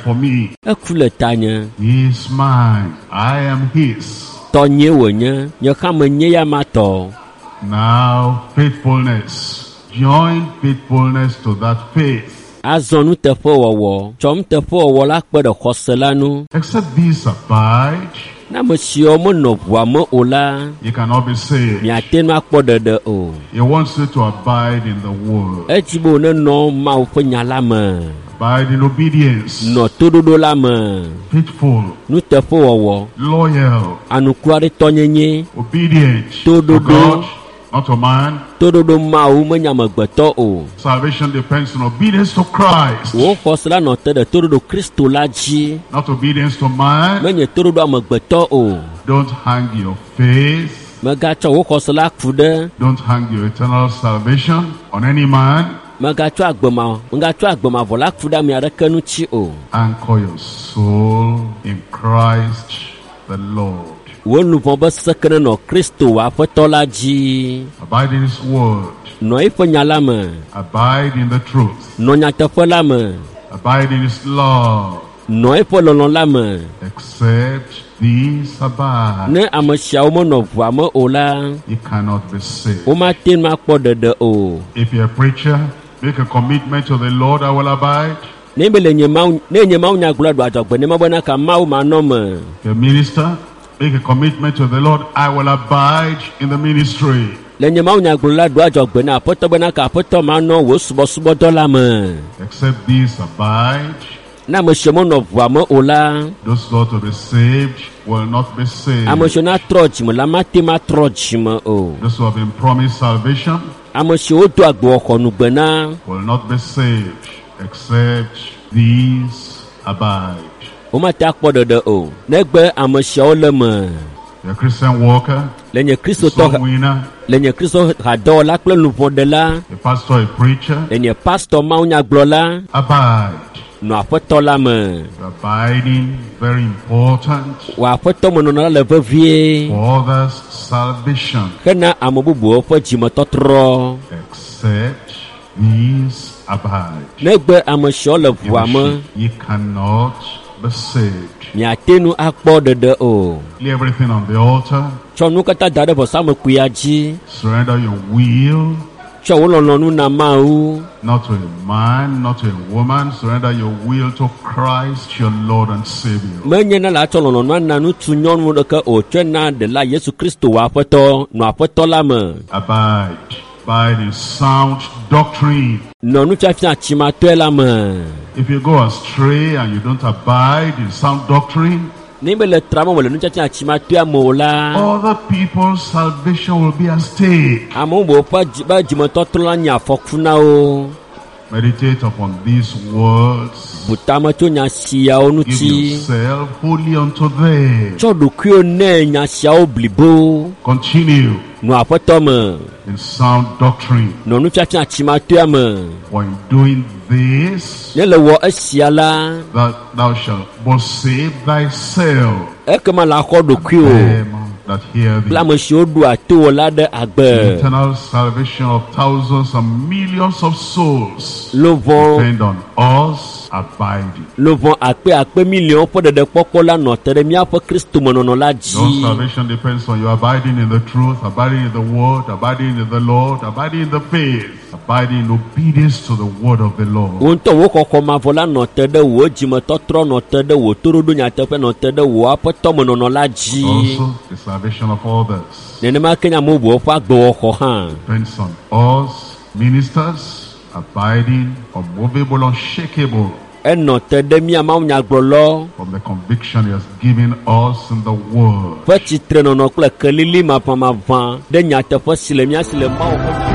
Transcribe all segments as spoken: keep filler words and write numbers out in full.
for me. Eku le tanye. He is mine. I am his. Tonye wonye. Nye kame nye ya mato. Now faithfulness. Join faithfulness to that faith. Azonu teƒe wɔwɔ. Tsɔm teƒe wɔwɔ la kpe ɖe xɔse la nu. Except these abide. Na me siwo menɔ ʋua me o la. You cannot be saved. Miate nu akpɔ ɖeɖe o. He wants you to abide in the word. Edzi be wònenɔ Mawu ƒe nya la me. Abide in obedience. Nɔ toɖoɖo la me. Faithful. Nuteƒe wɔwɔ. Loyal. Anukuaɖetɔnyenye. Obedient. Toɖoɖo. To God, not to man. Toɖoɖo Mawu menye amegbetɔ o. Salvation depends on obedience to Christ. Wò xɔse la nɔ te ɖe toɖoɖo Kristo la dzi. Not obedience to man. Menye toɖoɖo amegbetɔ o. Don't hang your faith. Megatsɔ wò xɔse la ku ɖe. Don't hang your eternal salvation on any man. Megatsɔ agbema, megatsɔ agbemavɔ la ku ɖe ame aɖeke ŋuti o. Anchor your soul in Christ the Lord. Wò nuvɔ be sekene nɔ Kristo wò aƒetɔ la dzi. Abide in his word. Nɔ eƒe nya la me. Abide in the truth. Nɔ nyateƒe la me. Abide in his love. Nɔ eƒe lɔlɔ la me. Except these abide. Ne ame siawo menɔ ʋua me o la. You cannot be saved. Womate nu akpɔ ɖeɖe o. If you're a preacher, make a commitment to the Lord, I will abide. Ne be le nye Mawu, ne nye Mawu nyagblɔ ɖo adzɔgbe ne mebena ka Mawu manɔ me. If you're a minister, make a commitment to the Lord, I will abide in the ministry. Le nye Mawu nyagblɔ la ɖo adzɔgbe na aƒetɔ bena ka aƒetɔ manɔ wò subɔsubɔdɔ la me. Except these abide. Na ame siwo menɔ ʋua me o la. Those who ought to be saved will not be saved. Ame siwo na trɔ dzime la mate ma trɔ dzime o. Those who have been promised salvation Ame siwo do agbewɔxɔnugbe na. will not be saved. Except these abide. Womate akpɔ ɖeɖe o. Negbe ame siawo le me. You're a Christian worker, Le nye a Kristotɔ soul winner, le nye Kristo hadɔwɔla kple luʋɔɖela. a pastor, a preacher. Le nye pastor Mawu nyagblɔla. Abide. Nɔ aƒetɔ la me. Abiding, very important Wò aƒetɔ menɔnɔ la le vevie. for others' salvation. Hena ame bubuwo ƒe dzimetɔtrɔ. Except these abide. Negbe ame siawo le ʋua me. You cannot be saved. Miate nu akpɔ ɖeɖe o. Lay everything on the altar. Tsɔ nu katã da ɖe vɔsamekuia dzi. Surrender your will, Tsɔ wò lɔlɔ̃nu na Mawu. not to a man, not to a woman. Surrender your will to Christ, your Lord and Savior. Menye ne la tsɔ lɔlɔ̃nua na ŋutsu nyɔnu ɖeke o. Tsɔe na ɖela Yesu Kristo wò aƒetɔ. Nɔ aƒetɔ la me. Abide. Abide in sound doctrine. Nɔ nufiafia tsimatɔe la me. If you go astray and you don't abide in sound doctrine, Ne be le trame me le nufiafia tsimatɔea me o la. other people's salvation will be at stake. Ame bubuwo ƒe dzi- ƒe dzimetɔtrɔ la nye afɔku na wo. Meditate upon these words. Butame tso nya siawo Give ŋuti. yourself wholly unto them. Tsɔ ɖokuiwo ne nya siawo blibo. Continue Nɔ aƒetɔ me. in sound doctrine. Nɔ nufiafia tsimatɔea me. For in doing this, Ne le wɔ esia la. that thou shalt both save thyself, Ekema la xɔ ɖokuiwo. them that hear Kple thee. ame siwo ɖua to wò la ɖe agbe. Eternal salvation of thousands and millions of souls Lovɔ. depend on us abiding. Lovɔ akpe akpe miliɔn ƒe ɖeɖekpɔkpɔ la nɔ te ɖe míaƒe Kristo menɔnɔ la Your dzi. salvation depends on you abiding in the truth, abiding in the word, abiding in the Lord, abiding in the faith, abiding in obedience to the word of the Lord. Wo ŋutɔ wo xɔxɔ mavɔ la nɔ te ɖe wò dzimetɔtrɔ nɔ te ɖe wò toɖoɖo nyateƒe nɔ te ɖe wò aƒetɔ menɔnɔ la dzi. Also, the salvation of others Nenema ke nya ame bubuwo ƒe agbewɔxɔ hã. depends on us, ministers, abiding, unmovable, unshakable, Enɔ te ɖe mía Mawu nyagblɔlɔ from the conviction he has given us in the word. ƒe tsitrenɔnɔ kple kelili maʋamaʋã ɖe nyateƒe si le mía si le Mawu ƒe.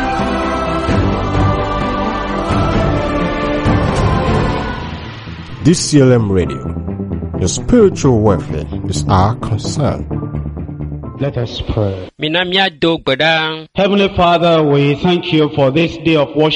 D C L M Radio, your spiritual welfare is our concern. Let us pray. Mina míado gbe ɖa. Heavenly Father, we thank you for this day of worship.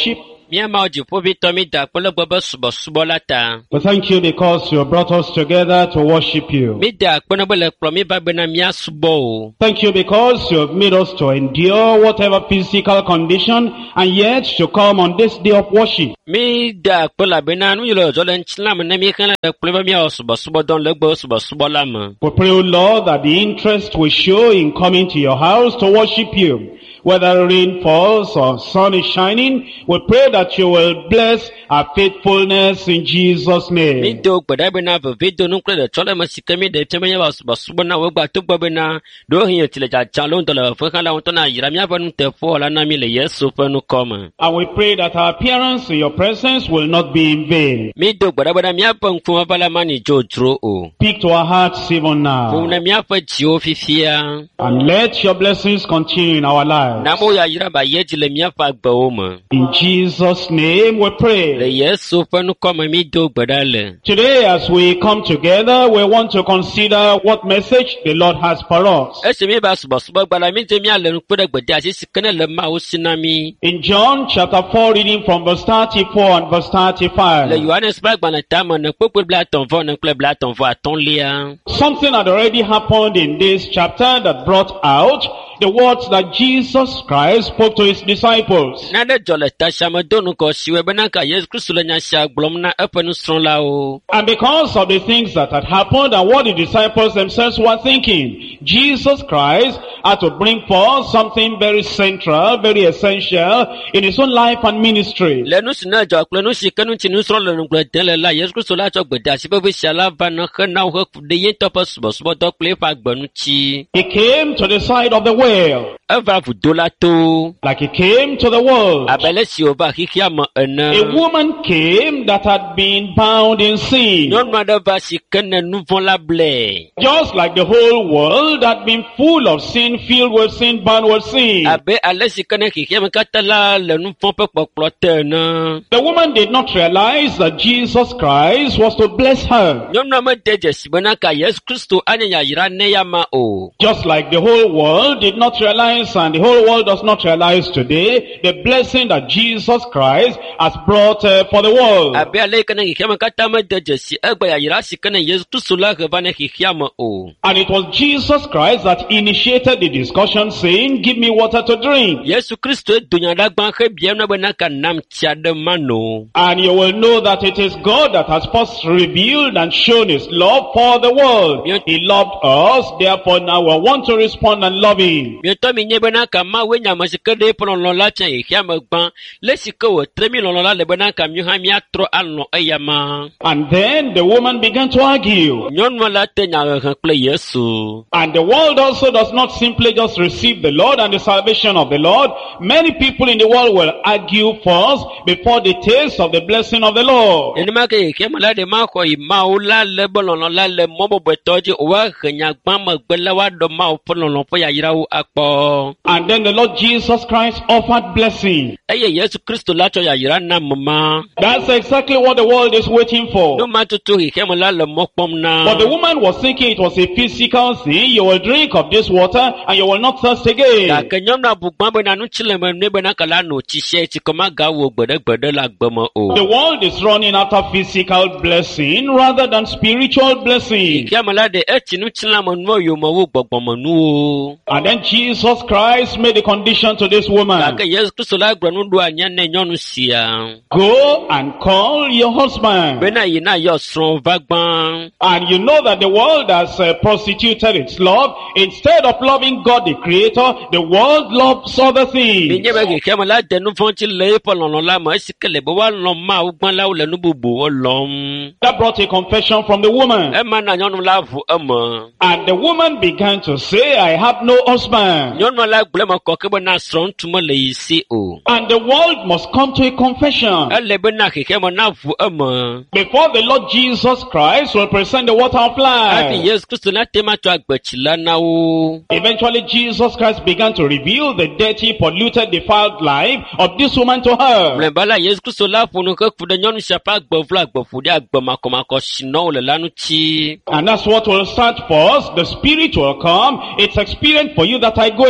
Mia ma dziƒoʋĩtɔ mi da kple gbɔ subɔsubɔ la ta. We thank you because you brought us together to worship you. Mi da kpe ne be le kplɔ mi va bena mia subɔ o. Thank you because you have made us to endure whatever physical condition and yet to come on this day of worship. Mi da kpe la bena nu yi le zɔ le ŋtsi la me ne mi xe le kplɔ be mia wɔ subɔsubɔ dɔn le gbe subɔsubɔ la me. We pray, O Lord, that the interest we show in coming to your house to worship you, whether rain falls or sun is shining, we pray that you will bless our faithfulness in Jesus' Mi name. do gbeda bena veve do nu kple le trɔ le me si ke mi de tia be mia wɔ subɔsubɔ na wo gba to gbɔ bena ɖo hi ti le dzadzã le ŋutɔ le vefe xa la ŋutɔ na yra miaƒe nuteƒe la na mi le Yesu ƒe nukɔ. And we pray that our appearance in your presence will not be in vain. Mi do gbeda bena miaƒe ŋkume va la ma ni dzodzro o. Speak to our hearts even Ƒom now. ne miaƒe dziwo fifia. And let your blessings continue in our lives. Na mo ya yira ba ye dzi le miaƒe agbewo me. In Jesus' name we Le pray. Yesu ƒe nukɔ me mi do gbeda le. Today as we come together, we want to consider what message the Lord has for us. Esi mi ba subɔsubɔ gba la mi dze mia le nu kpe ɖe gbede asi si ke ne le Mawu si na mi. In John chapter four, reading from verse thirty-four and verse Le thirty-five. Yohanes ƒe agbalẽ tame ne kpekpe blaetɔ̃-vɔ ne kple blaetɔ̃-vɔ atɔ̃lia. Something had already happened in this chapter that brought out the words that Jesus Christ spoke to his disciples. Nane dzɔ le tasia me do nukɔ siwe bena ka Yesu Kristo le nya sia gblɔm na eƒe nusrɔ̃lawo. And because of the things that had happened and what the disciples themselves were thinking, Jesus Christ had to bring forth something very central, very essential in his own life and ministry. Le nu si ne dzɔ kple nu si ke ŋuti nusrɔ̃ le nugblẽ dem le la, Yesu Kristo la tsɔ gbede asi ƒe sia la va ne xe na wo heku ɖe ye ŋutɔ ƒe subɔsubɔdɔ kple eƒe agbe ŋuti. He came to the side of the well, Eva vudo la to. like he came to the world. Abe le si wòva xixia me A ene. woman came that had been bound in sin. Nyɔnu aɖe va si ke ne nu vɔ̃ la blɛ. Just like the whole world had been full of sin, filled with sin, bound with sin. Abe ale si ke ne xixia me katã la le nu vɔ̃ ƒe kpɔkplɔ te ene. The woman did not realize that Jesus Christ was to bless her. Nyɔnua mede dzesi bena ka Yesu Kristo anye yayra ne ya ma o. Just like the whole world did not realize, and the whole world does not realize today, the blessing that Jesus Christ has brought uh, for the world. Abe ale ke ne xixia me katã mede dzesi egbe yayra si ke ne Yesu Kristo la he va ne xixia me o. And it was Jesus Christ that initiated the discussion saying, give me water to drink. Yesu Kristo do nya ɖa gbã he biam na bena ka nam tsi aɖe ma no. And you will know that it is God that has first revealed and shown his love for the world. He loved us, therefore now we want to respond and love him. Mietɔ mi nye bena ka Mawu nya ame si ke ɖe eƒe lɔlɔ̃ la tsã xixia me gbã. Le si ke wòtre mi lɔlɔ̃ la le bena ka mi hã miatrɔ alɔ̃ eya ma. And then the woman began to argue. Nyɔnua la te nya hehe kple Yesu. And the world also does not simply just receive the Lord and the salvation of the Lord. Many people in the world will argue first before the taste of the blessing of the Lord. Nenema ke xixia me la ɖe ma xɔ yi Mawu la le be lɔlɔ̃ la le mɔ bɔbɔetɔ dzi woahe nya gbã megbe la woaɖɔ Mawu ƒe lɔlɔ̃ ƒe yayrawo akpɔ. And then the Lord Jesus Christ offered blessing. Eye Yesu Kristo la tsɔ yayra na ame ma. That's exactly what the world is waiting for. Nu ma tutu xixia me la le mɔ kpɔm na. But the woman was thinking it was a physical thing. You will drink of this water and you will not thirst again. Gake nyɔnua bu gbã bena nu tsi le me ne bena ka la no tsi sia tsi ke maga wo gbeɖegbeɖe le agbe me o. The world is running after physical blessing rather than spiritual blessing. Xixia me la ɖe etsi nu tsi la me nuwo yome wo gbɔgbɔme nuwo. And then Jesus Christ made a condition to this woman. Gake Yesu Kristo la gblɔ nu ɖo anya ne nyɔnu sia. Go and call your husband. Bena yi na yɔ srɔ̃ va gbã. And you know that the world has uh, prostituted its love. Instead of loving God the Creator, the world loves other things. Mi nye be xixia me la de nu vɔ̃ tsi le eƒe lɔlɔ̃ la me esi ke le be woalɔ̃ Mawu gbã la wo le nu bubuwo lɔ̃m. That brought a confession from the woman. Ema na nyɔnu la ʋu eme. And the woman began to say, I have no husband. Nyɔnua la gblɔ eme kɔ ke bena srɔ̃ŋutu mele yi si o. And the world must come to a confession Ele bena xixia me na ʋu eme. before the Lord Jesus Christ will present the water of Hafi life. Yesu Kristo la te ma tsɔ agbetsi la na wo. Eventually Jesus Christ began to reveal the dirty, polluted, defiled life of this woman to her. Mlɔeba la Yesu Kristo la ƒo nu ke ku ɖe nyɔnu sia ƒe agbe vlo agbeƒo ɖe agbe makɔmakɔ si nɔwo le la ŋuti. And that's what will start first. The Spirit will come. It's expedient for you that I go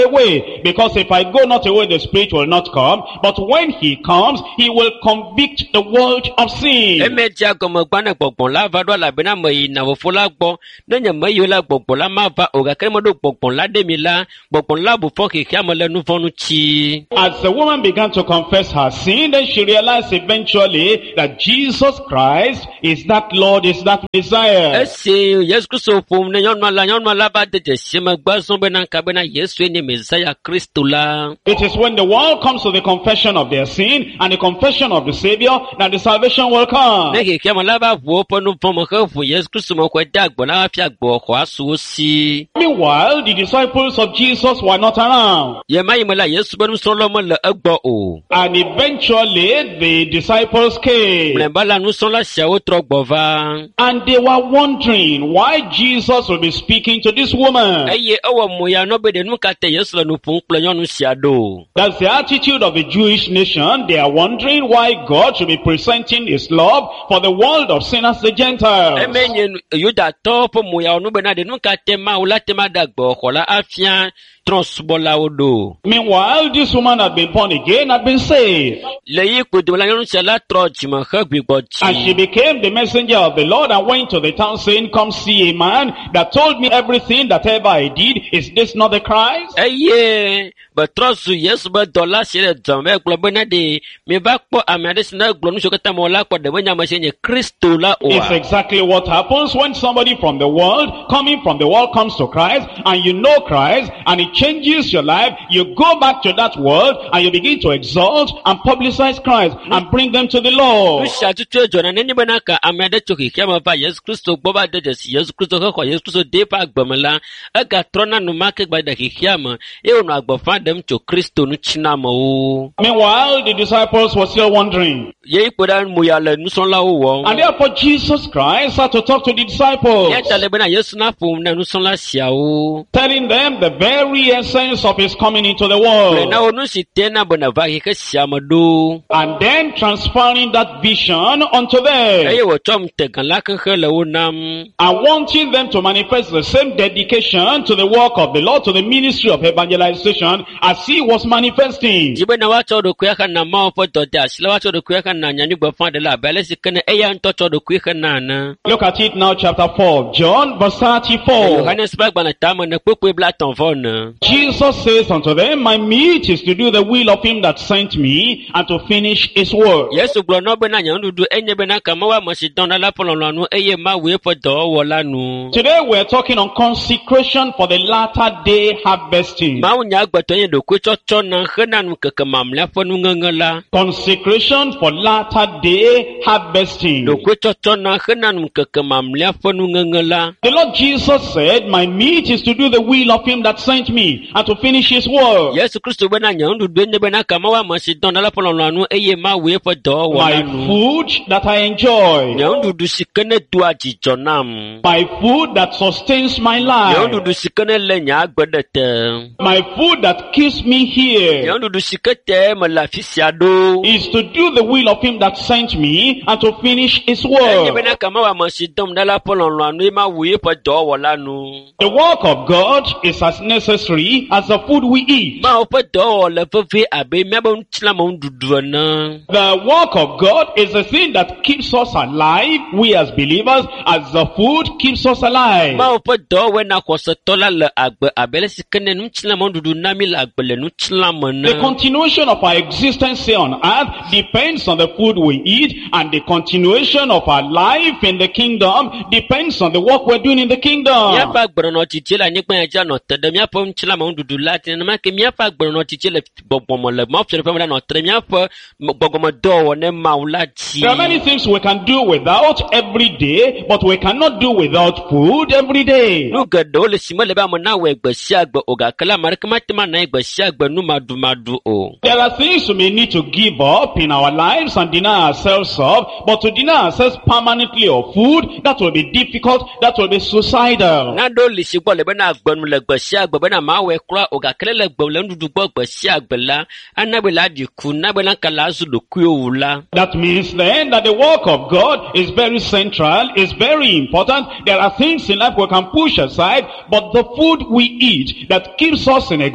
away. Because if I go not away, the Spirit will not come. But when he comes, he will convict the world of sin. Eme dia gomo gbana gbọgbọn la va do la bena me yina wo fo la gbọ ne nye me yo la gbọgbọn la ma va o ga ke mo do gbọgbọn la de mi la gbọgbọn la bu fo ke kia mo le nu fo nu chi. As the woman began to confess her sin, then she realized eventually that Jesus Christ is that Lord, is that Messiah. Ese Yesu Kristo fo ne yon la yon la ba de de se me gba so be na ka be na Yesu ni Messiah Kristo la. It is when the world comes to the confession of their sin and the confession of the Savior that the salvation will come. Ne ke kia mo la ba vo po nu fo mo ke fo Yesu Kristo mo ko da gbo na fi agbo ko aso si. Meanwhile, the disciples of Jesus were not around. Ye mai mo la Yesu be nu so lo mo le egbo o. And eventually the disciples came. Me ba la nu so la sia o tro gbo va. And they were wondering why Jesus will be speaking to this woman. Eye ewo mo ya no be de nu ka te Yesu la nu pun plo yon nu sia do. That's the attitude of the Jewish nation. They are wondering why God should be presenting his love for the world of sinners, the Gentiles. Emenye yuda to po mo ya no be na de nu ka te ma o la te ma dagbo ko la afia transbola odo. Meanwhile, this woman had been born again, had been saved. Le yi ko de la yon sia la tro ji ma ha gbi gbo ji. And she became the messenger of the Lord and went to the town saying, come see a man that told me everything that ever I did. Is this not the Christ? Eye but trust Yesu be dollar shire jambe glo be na de me ba po amade na glo nu shokata mo la ko de nya ma shenye Kristo la o. It's exactly what happens when somebody from the world, coming from the world, comes to Christ, and you know Christ, and it changes your life. You go back to that world, and you begin to exalt and publicize Christ, and bring them to the Lord. Sha tutu jona ne ni be na ka amade choki ke ma ba Yesu Kristo gbo ba de de Yesu Kristo ko Yesu Kristo de pa gbomela e ga trona nu ma ke gba de kiama e onu agbo fa dem to Kristo nu china mo. Meanwhile, the disciples were still wondering. Ye ipoda mo ya le nu son la wo. And therefore Jesus Christ had to talk to the disciples, Ye tale be na Yesu na fo na nu son la sia o. telling them the very essence of his coming into the world. Na onu si tena bona va ke sia mo do. And then transferring that vision unto them. Eye wo tom te kan la kan hele wo nam. And wanting them to manifest the same dedication to the work of the Lord, to the ministry of evangelization, as he was manifesting. Jibe na wa chodo ku ya kan na ma fo to da sila wa chodo ku ya kan na nyani gbo fa de la bele sikene e ya nto chodo ku ya na na. Look at it now, chapter four, John verse thirty-four. Yohanes ba gba na ta mo na popo bla ton fo na. Jesus says unto them, my meat is to do the will of him that sent me, and to finish his work. Yesu glo no be na nyan dudu enye be na ka ma wa mo si don la polon anu eye ma we fo do wo lanu. Today we're talking on consecration for the latter day harvesting. Ma unya gbato yen do ku chocho na khana nu ke mamla fo nu ngangala. Consecration for latter day harvesting. Do ku chocho na khana nu ke mamla fo nu ngangala. The Lord Jesus said, my meat is to do the will of him that sent me, and to finish his work. Yesu Kristo be na nyan dudu enye be na ka ma wa mo si don la polon anu eye ma we fo do wo My lanu. food that I enjoy. Nyan dudu sikene tu ajijonam. My food that sustains my Nyan life. dudu sikene le nya gbedete. My food that keeps me here Nyan dudu sikete ma la fisia do. is to do the will of him that sent me and to finish his Enye be work. na ka ma wa mo si don la polon anu ma we fo do wo lanu. The work of God is as necessary as the food we eat. Ma o fo do le fo fe abe me ba ntla mo dudu na. The work of God is the thing that keeps us alive, we as believers, as the food keeps us alive. Ma o fo do we na ko se to la le agbe abele sikene nu ntla mo dudu na mi la agbe le nu ntla mo na. The continuation of our existence here on earth depends on the food we eat, and the continuation of our life in the kingdom depends on the work we're doing in the kingdom. Ya fa gboro no titi la ni pa ja no tede mi apo ntla mo dudu la tin na ke mi afa gboro no titi le gbogbomo le mo fere fere no tre mi afa gbogbomo do wo ne ma ula ti. There are many things we can do without every day, but we cannot do without food every day. Nu gado le simo le ba mo na we gbe si agbe oga kala mare kama tema na gbe si agbe nu madu madu o. There are things we may need to give up in our lives and deny ourselves of, but to deny ourselves permanently of food, that will be difficult, that will be suicidal. Na do le si gbo le be na agbe nu le gbe si agbe be na ma we kura oga kele le gbe le ndudu gbo gbe si agbe la anabe la di ku na be na kala zu do ku owula. That means then that the work of God is very central, is very important. There are things in life we can push aside, but the food we eat that keeps us in existence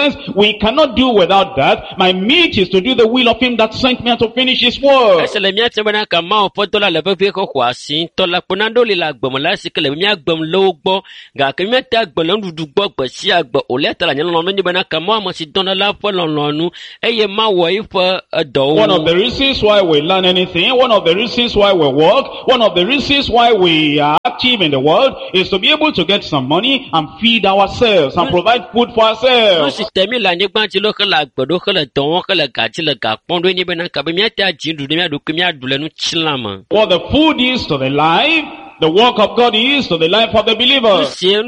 says, we cannot do without that. My meat is to do the will of him that sent me and to finish his work. Esele mia tebana kama ofotola le bebe ko kwasi tola ponando le la gbomola sikele mia gbom lo gbo ga ke mia ta gbon ndudu gbo gbo si agbo oleta la nyelo no bana kama mo si dona la fo lonlonu eye ma wo ifo do. One of the reasons why we learn anything, one of the reasons why we work, one of the reasons why we are active in the world is to be able to get some money and feed ourselves and provide food for ourselves. System la nyegba ti lo kala gbodo kala don kala gaji la ga pondo ni bana ka be mia ta jindu de mia do kemia dule nu chilama. What the food is to the life, the work of God is to the life of the believer.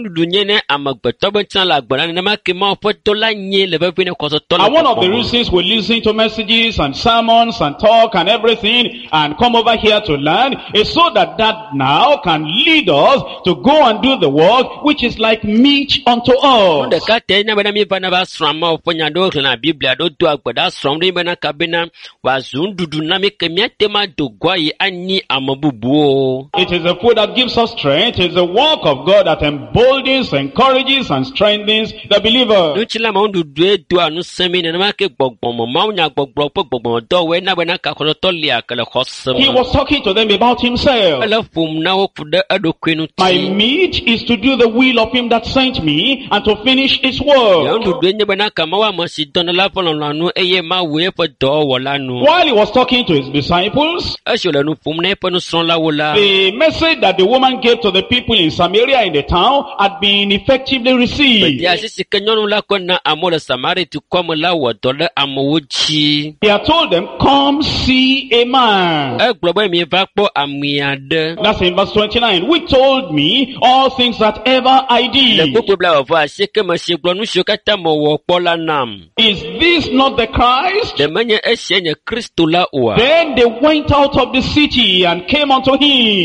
And one of the reasons we listen to messages and sermons and talk and everything and come over here to learn is so that that now can lead us to go and do the work which is like meat unto us. It is a food that gives us strength. It is the work of God that emboldens, encourages, and strengthens the believer. He was talking to them about himself. My meat is to do the will of him that sent me and to finish his work. While he was talking to his disciples, the message that the woman gave to the people in Samaria in the town had been effectively received. He had told them, come see a man. That's in verse twenty-nine. Which told me all things that ever I did. Is this not the Christ? Then they went out of the city and came unto him.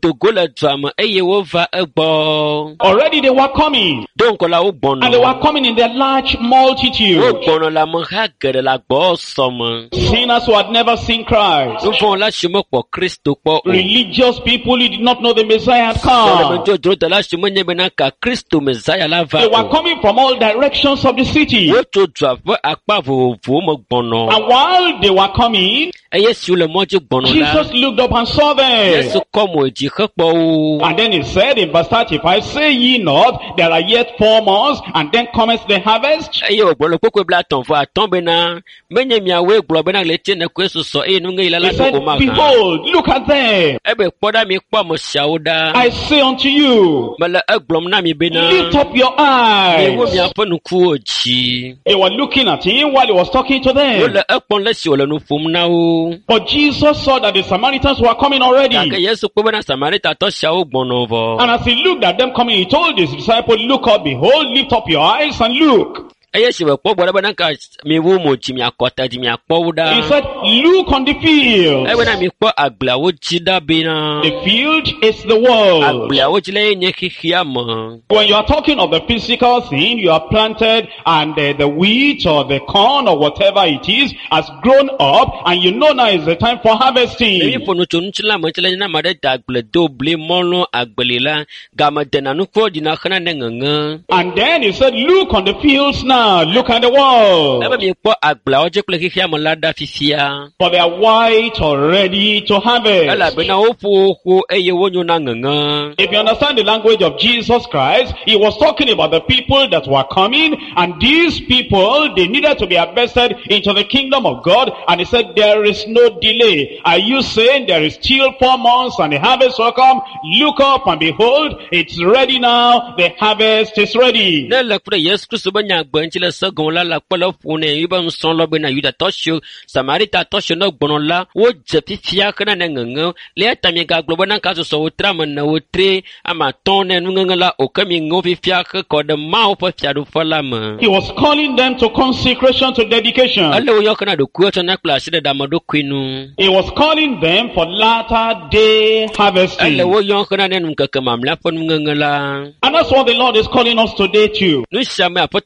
Already they were coming. And they were coming in their large multitude. Sinners who had never seen Christ. Religious people who did not know the Messiah had come. They were coming from all directions of the city. And while they were coming, Jesus looked up and saw them. And then he said in verse thirty-five, say ye not, there are yet four months, and then cometh the harvest? He said, behold, look at them. I say unto you, lift up your eyes. They were looking at him while he was talking to them. But Jesus saw that the Samaritans were coming already. And as he looked at them coming, he told his disciples, look up, behold, lift up your eyes and look. He said, look on the field. The field is the world. When you are talking of the physical thing, you are planted and uh, the wheat or the corn or whatever it is has grown up, and you know now is the time for harvesting. And then he said, look on the fields now. Look at the world. For they are white already to harvest. If you understand the language of Jesus Christ, he was talking about the people that were coming, and these people, they needed to be harvested into the kingdom of God. And he said, there is no delay. Are you saying there is still four months and the harvest will come? Look up and behold, it's ready now. The harvest is ready. Samarita tosho no bonola wo jepi fiakana nengengo le tamiga globana kaso so trama na wotre ama tonne ngengala okami ngofi fiaka ko de ma ofa fiadu falama. He was calling them to consecration, to dedication. Alle wo yokana do kuota na class de damado kwinu. He was calling them for latter day harvesting. Alle wo yokana nenu kakama mla pon ngengala. And that's what the Lord is calling us today too. Nu shame apotole mia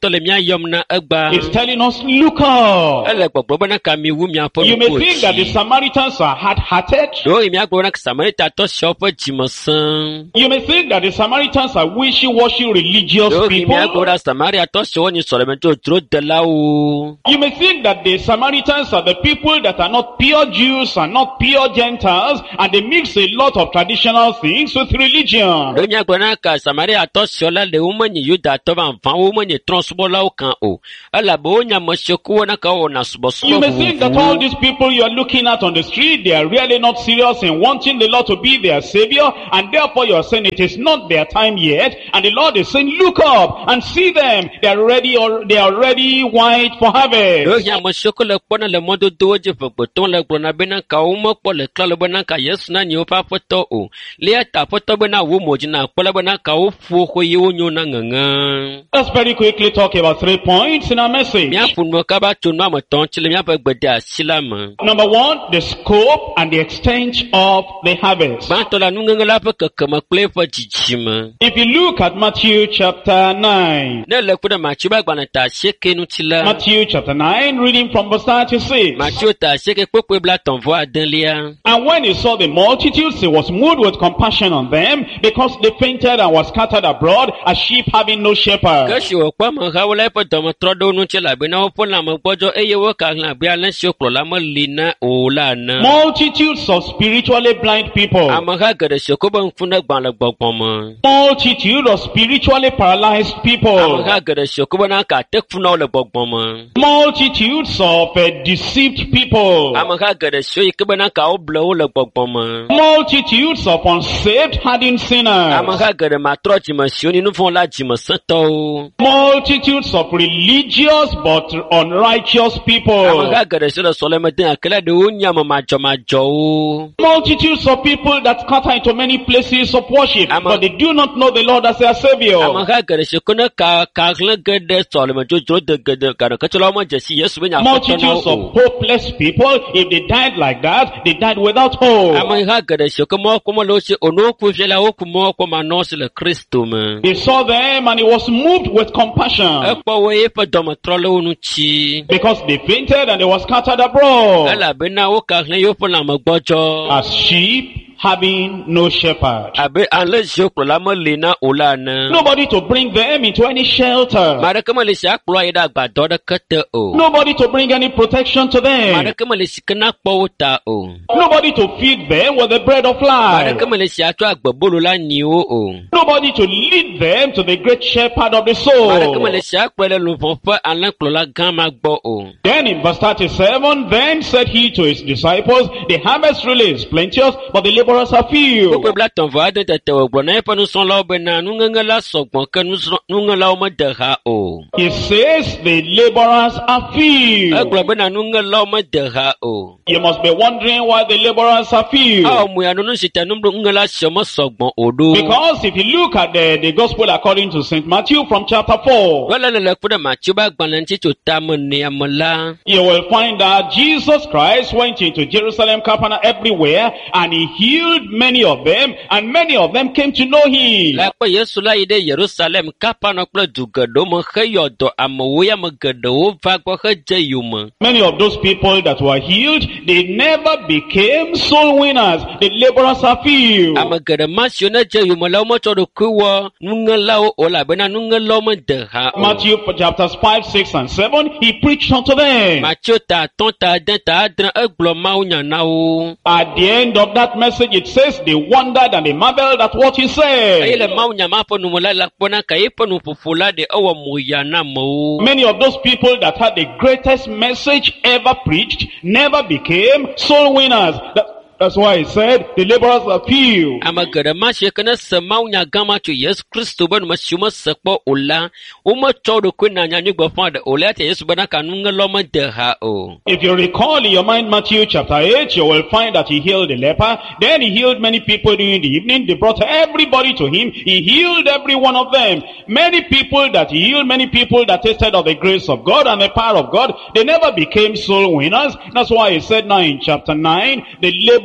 yɔm na egba. It's telling us, look up. Ele gbɔgblɔ bena ka mi wu miaƒe You may ŋkuwo think that the dzi. Samaritans are hard-hearted. Ɖewo yi miagblɔ bena Samaritatɔ siawo ƒe dzime sẽ. You may think that the Samaritans are wishy-washy religious Ɖewo yi miagblɔ people. bena Samariatɔ siawo nye sɔlɛmɛdzodzro delawo. You may think that the Samaritans are the people that are not pure Jews and not pure Gentiles, and they mix a lot of traditional things with religion. Ɖewo miagblɔ bena ka Samariatɔ siawo la le womenye Yudatɔ vavã, womenye trɔ̃subɔlawo kan o. Elabe wonye ame siwo ke wona ka wɔna subɔsubɔ You may think that all vovovowo. these people you are looking at on the street, they are really not serious in wanting the Lord to be their Savior, and therefore you are saying it is not their time yet, and the Lord is saying, look up and see them. They are ready, or they are ready white for Ɖewo harvest. nye ame siwo ke le kpɔna le mɔdodowo dzi vegbetɔ le gblɔna bena ka womekpɔ le klalo bena ka Yesu na nye woƒe aƒetɔ o. Lia ta aƒetɔ bena wo mo dzi na kpɔ le bena ka woƒuwo xɔ ye wonyo na ŋeŋe. Let's very quickly talk about three points in our message. Míaƒo nu kaba tso nu ame etɔ̃ ŋuti le míaƒe gbede asi la me. Number one, the scope and the extent of the harvest. Gbãtɔ la nuŋeŋe la ƒe kekeme kple eƒe dzidzime. If you look at Matthew chapter nine, Ne le kpe ɖe Matthew ƒe agbalẽ ta asieke ŋuti la. Matthew chapter nine, reading from verse thirty-six. Matthew ta asieke kpekpe blatɔ̃ vɔ adelia. And when he saw the multitudes, he was moved with compassion on them, because they fainted and were scattered abroad as sheep having no shepherd. Ke si wòkpɔ amehawo la eƒe dɔme trɔ ɖe wo ŋuti elabena woƒe lãme gbɔdzɔ eye woka hlẽ abe ale siwo kplɔla meli na o la ene. Multitudes of spiritually blind people. Ameha geɖe siwo ke be ŋku ne gbã le gbɔgbɔme. Multitude of spiritually paralyzed people. Ameha geɖe siwo ke bena ka te fu na wo le gbɔgbɔme. Multitudes of uh, deceived people. Ameha geɖe siwo yi ke bena ka woble wo le gbɔgbɔme. Multitudes of unsaved hardened sinners. Ameha geɖe matrɔ dzime siwo ni nu vɔ̃ la dzime sẽtɔwo. Multitudes of religious but unrighteous people. Ameha geɖe siwo le sɔleme de ake la ɖewo nye ame madzɔmadzɔwo. Multitudes of people that scatter into many places of worship, Amen. but they do not know the Lord as their Savior. Ameha geɖe siwo ke ne ka ka hlẽ ge ɖe sɔleme dzodzro de geɖe gaɖeketsɔlawo medze si Yesu be nye aƒetɔ na Multitudes wo of o. hopeless people, if they died like that, they died without hope. Ameha geɖe siwo ke mɔ kpɔmɔ le wo si o ne woku fia la woku mɔ kpɔ manɔ si le Kristo me. He saw them and he was moved with compassion, Ekpɔ wo eƒe dɔme trɔ le wo ŋuti. because they fainted and they were scattered abroad Elabena wo ka hlẽ yewoƒe lãme gbɔdzɔ. as sheep having no shepherd. Abe ale siwo kplɔla meli na o la ene. Nobody to bring them into any shelter. Ame aɖeke meli si akplɔ yi ɖe agbadɔ ɖeke te o. Nobody to bring any protection to Ame them. aɖeke meli si ke na kpɔ wo ta o. Nobody to feed them with the bread of Ame life. aɖeke meli si atsɔ agbebolo la nyi wo o. Nobody to lead them to the great shepherd of the Ame aɖeke soul. meli si akplɔe le luʋɔ ƒe alẽkplɔla gã ma gbɔ o. Then in verse thirty-seven, then said he to his disciples, the harvest really is plenteous, but the laborers are few. Kpekpe blatɔ̃ vɔ ade tete wògblɔ na eƒe nusrɔ̃lawo bena nuŋeŋe la sɔgbɔ ke nusrɔ̃- nuŋelawo mede ha o. He says the laborers are few. Egblɔ bena nuŋelawo mede ha o. You must be wondering why the laborers are few. Awɔ mu ya nunu si te numɖo nuŋela siwo mesɔgbɔ o ɖo. Because if you look at the, the gospel according to Saint Matthew from chapter four, Wele le le kpe ɖe Matthew ƒe agbalẽ ŋuti tso tame nea me la. you will find that Jesus Christ went into Jerusalem, Capernaum, everywhere, and he healed many of them, and many of them came to know him. Le kpe Yesu la yi ɖe Yerusalem, Kapanɔ kple du geɖewo me heyɔ dɔ amewo ya me geɖewo va gbɔ hedze yome. Many of those people that were healed, they never became soul winners. The laborers are few. Ame geɖe ma siwo ne dze yome la wometsɔ ɖokui wɔ nuŋelawo o elabena nuŋelawo mede ha o. Matthew chapters five, six, and seven, he preached unto them. Matthew ta atɔ̃ ta ade ta adre egblɔ mawunya na wo. At the end of that message, it says they wondered and they marveled at what he Eye said. le mawunya ma ƒe nume la la kpɔna ka yeƒe nuƒoƒo la ɖe ewɔ moya na amewo. Many of those people that had the greatest message ever preached never became soul winners. That, that's why he said the laborers are few. Ame geɖe ma si ke ne se mawunya gã ma tso Yesu Kristo be nume siwo mese kpɔ o la, wometsɔ wo ɖokui na nyanyigbeƒã ɖe o la ete Yesu bena ka nuŋelɔ mede ha o. If you recall in your mind Matthew chapter eight, you will find that he healed the leper. Then he healed many people during the evening. They brought everybody to him. He healed every one of them. Many people that he healed, many people that tasted of the grace of God and the power of God, they never became soul winners. That's why he said now in chapter nine, the laborers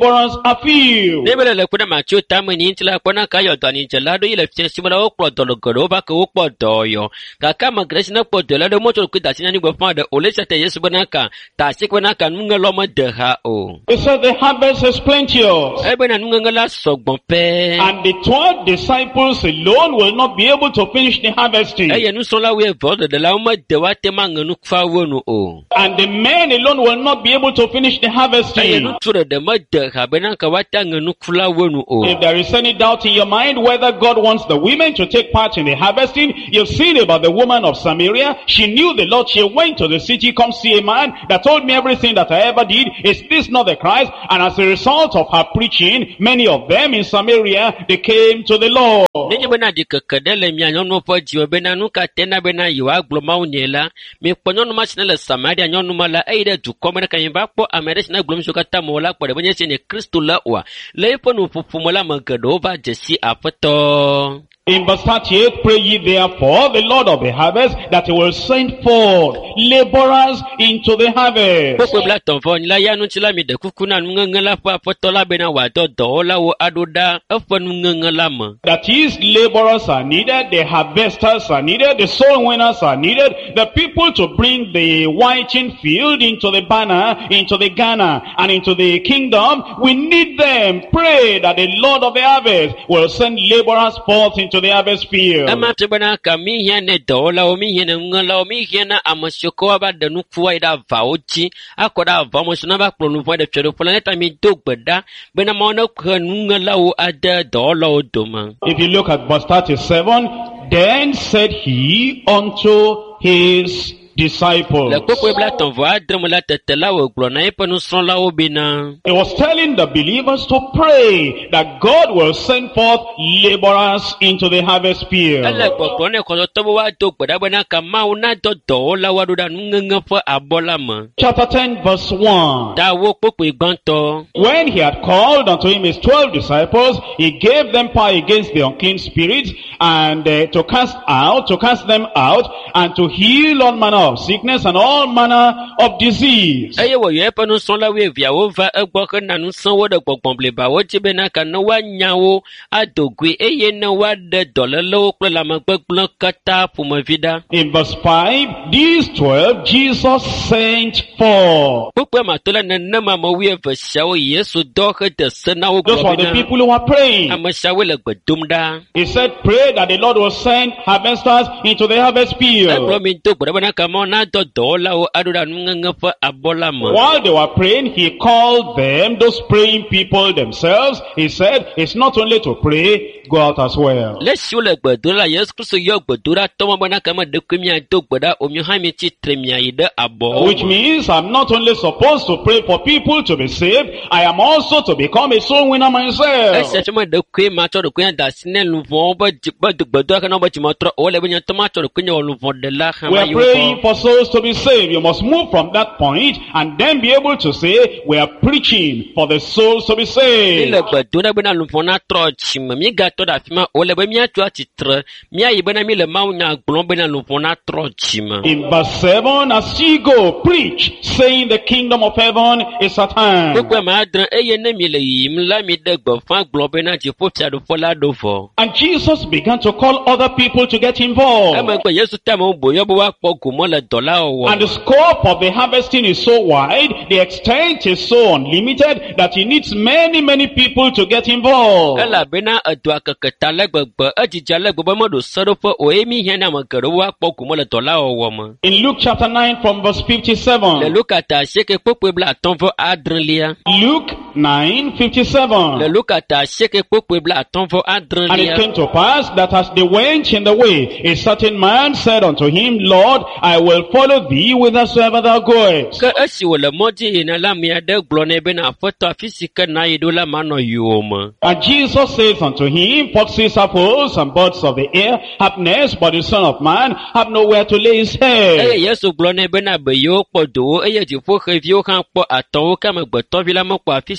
laborers are few. Nebele le kuna macho tamu ni intila kona kayo dani jalado ile fien simula okpo dolo goro ba ko okpo doyo. Kaka magresi na po dola do moto ku dasina ni gwa de olesa te yesu banaka ta sikwana ka nunga lo ma de ha o. He said the harvest is plenteous. Ebe na nunga la sogbon pe. And the twelve disciples alone will not be able to finish the harvesting. Eye nu so la we vode de la ma de wa te manganu kwa wonu o. And the men alone will not be able to finish the Eye harvesting. nu ture de ma de ha benaka wa ta nganu kula wonu o. If there is any doubt in your mind whether God wants the women to take part in the harvesting, you've seen about the woman of Samaria. She knew the Lord. She went to the city, come see a man that told me everything that I ever did. Is this not the Christ? And as a result of her preaching, many of them in Samaria, they came to the Lord. Nenye bena di kakadele mi anyono po jiwa bena nuka tena bena yuwa gloma unyela mi ponyono masina le Samaria anyono mala eide du komene kanyimba po amereshi na glom shukata mola kwa debonye chenye Kristo la uwa leipo nufufumola magadova jesi apato. In verse thirty-eight, pray ye therefore the Lord of the harvest that he will send forth laborers into the harvest. Pokwe bla tonfo nila ya nunchila mi de kukuna nungengela pa apotola bena wado dola wo adoda afo nungengela ma. That is, laborers are needed, the harvesters are needed, the soul winners are needed, the people to bring the whiting field into the banner, into the Ghana, and into the kingdom. We need them. Pray that the Lord of the harvest will send laborers forth into the harvest field. Ama tebana kami hiene dola o mi hiene ngala o mi hiene amashoko aba de nukuwa ida vaochi akoda vamosuna ba plonu vo de chero planeta mi dogbeda bena mona kwa ngala o ada dola o doma. If you look at verse thirty-seven, then said he unto his disciples. Le koko bla tonvo adrem la tetela o glona e panu son la o bina. He was telling the believers to pray that God will send forth laborers into the harvest field. Ala koko ne ko to wa dogbeda bena kama una do dola wa do da ngenga fo abola ma. Chapter ten verse one. Da wo koko igbanto. When he had called unto him his twelve disciples, he gave them power against the unclean spirits, and uh, to cast out, to cast them out, and to heal all manner of sickness and all manner of disease. Aye wo ye panu son la we via wo va egbo ke nanu san wo de gbogbon ba wo ti bena ka no wa nyawo adogwe eye na wa de dolelo pe la magbegbon kata fuma vida. In verse five, these twelve Jesus sent for. Pukwe matola na na mama we va shawo yesu do ke de sena wo Those were the people who were praying. ama shawo le gbedumda. He said, pray that the Lord will send harvesters into the harvest field. Ebro mi to gbeda ka mo na do dola o adura nunga fa abola ma. While they were praying, he called them, those praying people themselves. He said, it's not only to pray, go out as well. Let's show le gbedura yesu Kristo yo gbedura to mo bana ka ma de kwimia to gbeda o mi ha mi ti tremia ide abo. Which means I'm not only supposed to pray for people to be saved, I am also to become a soul winner myself. Ese chama de kwe ma to de kwe da sine lu vo ba ba de gbedura ka no ba ti mo tro o le benya to ma to de kwe lu vo de la ha We ma are yo. praying for souls to be saved. You must move from that point and then be able to say, we are preaching for the souls to be saved. Le gbedura bena lu vo na tro chi ma mi ga to da fi ma o le be mi atu atitre mi ayi bena mi le ma nya gbon bena lu vo na tro chi ma. In verse seven, as ye go, preach, saying the kingdom of heaven is at hand. Pukwe ma adran eye ne mi le yim la mi de gbo fa gbon bena ji fo tia do fo la do fo. And Jesus began to call other people to get involved. Ema ko yesu ta mo bo yo bo wa po gumo le dola o. And the scope of the harvesting is so wide, the extent is so unlimited, that he needs many, many people to get involved. Ela bena adu akakata le gbegbe ejija le gbegbe mo do soro fo o emi hian na magaro wa po gumo le dola o mo. In Luke chapter nine from verse Le fifty-seven. lukata sheke pokwe bla tonfo adran lia. Luke nine Le fifty-seven. lukata sheke pokwe bla tonfo adran And it lia. came to pass that as they went in the way, a certain man said unto him, Lord, I will follow thee whithersoever thou goest. Ke esi wo le moji ina la mi ade glo ne bena foto afisika na yido la mano yoma. And Jesus says unto him, foxes have holes and birds of the air have nests, but the Son of Man have nowhere to lay his head. Eye yesu glo ne bena be yo podo eye ji fo khevio kan po aton ka me gbeto vi la mo po afisi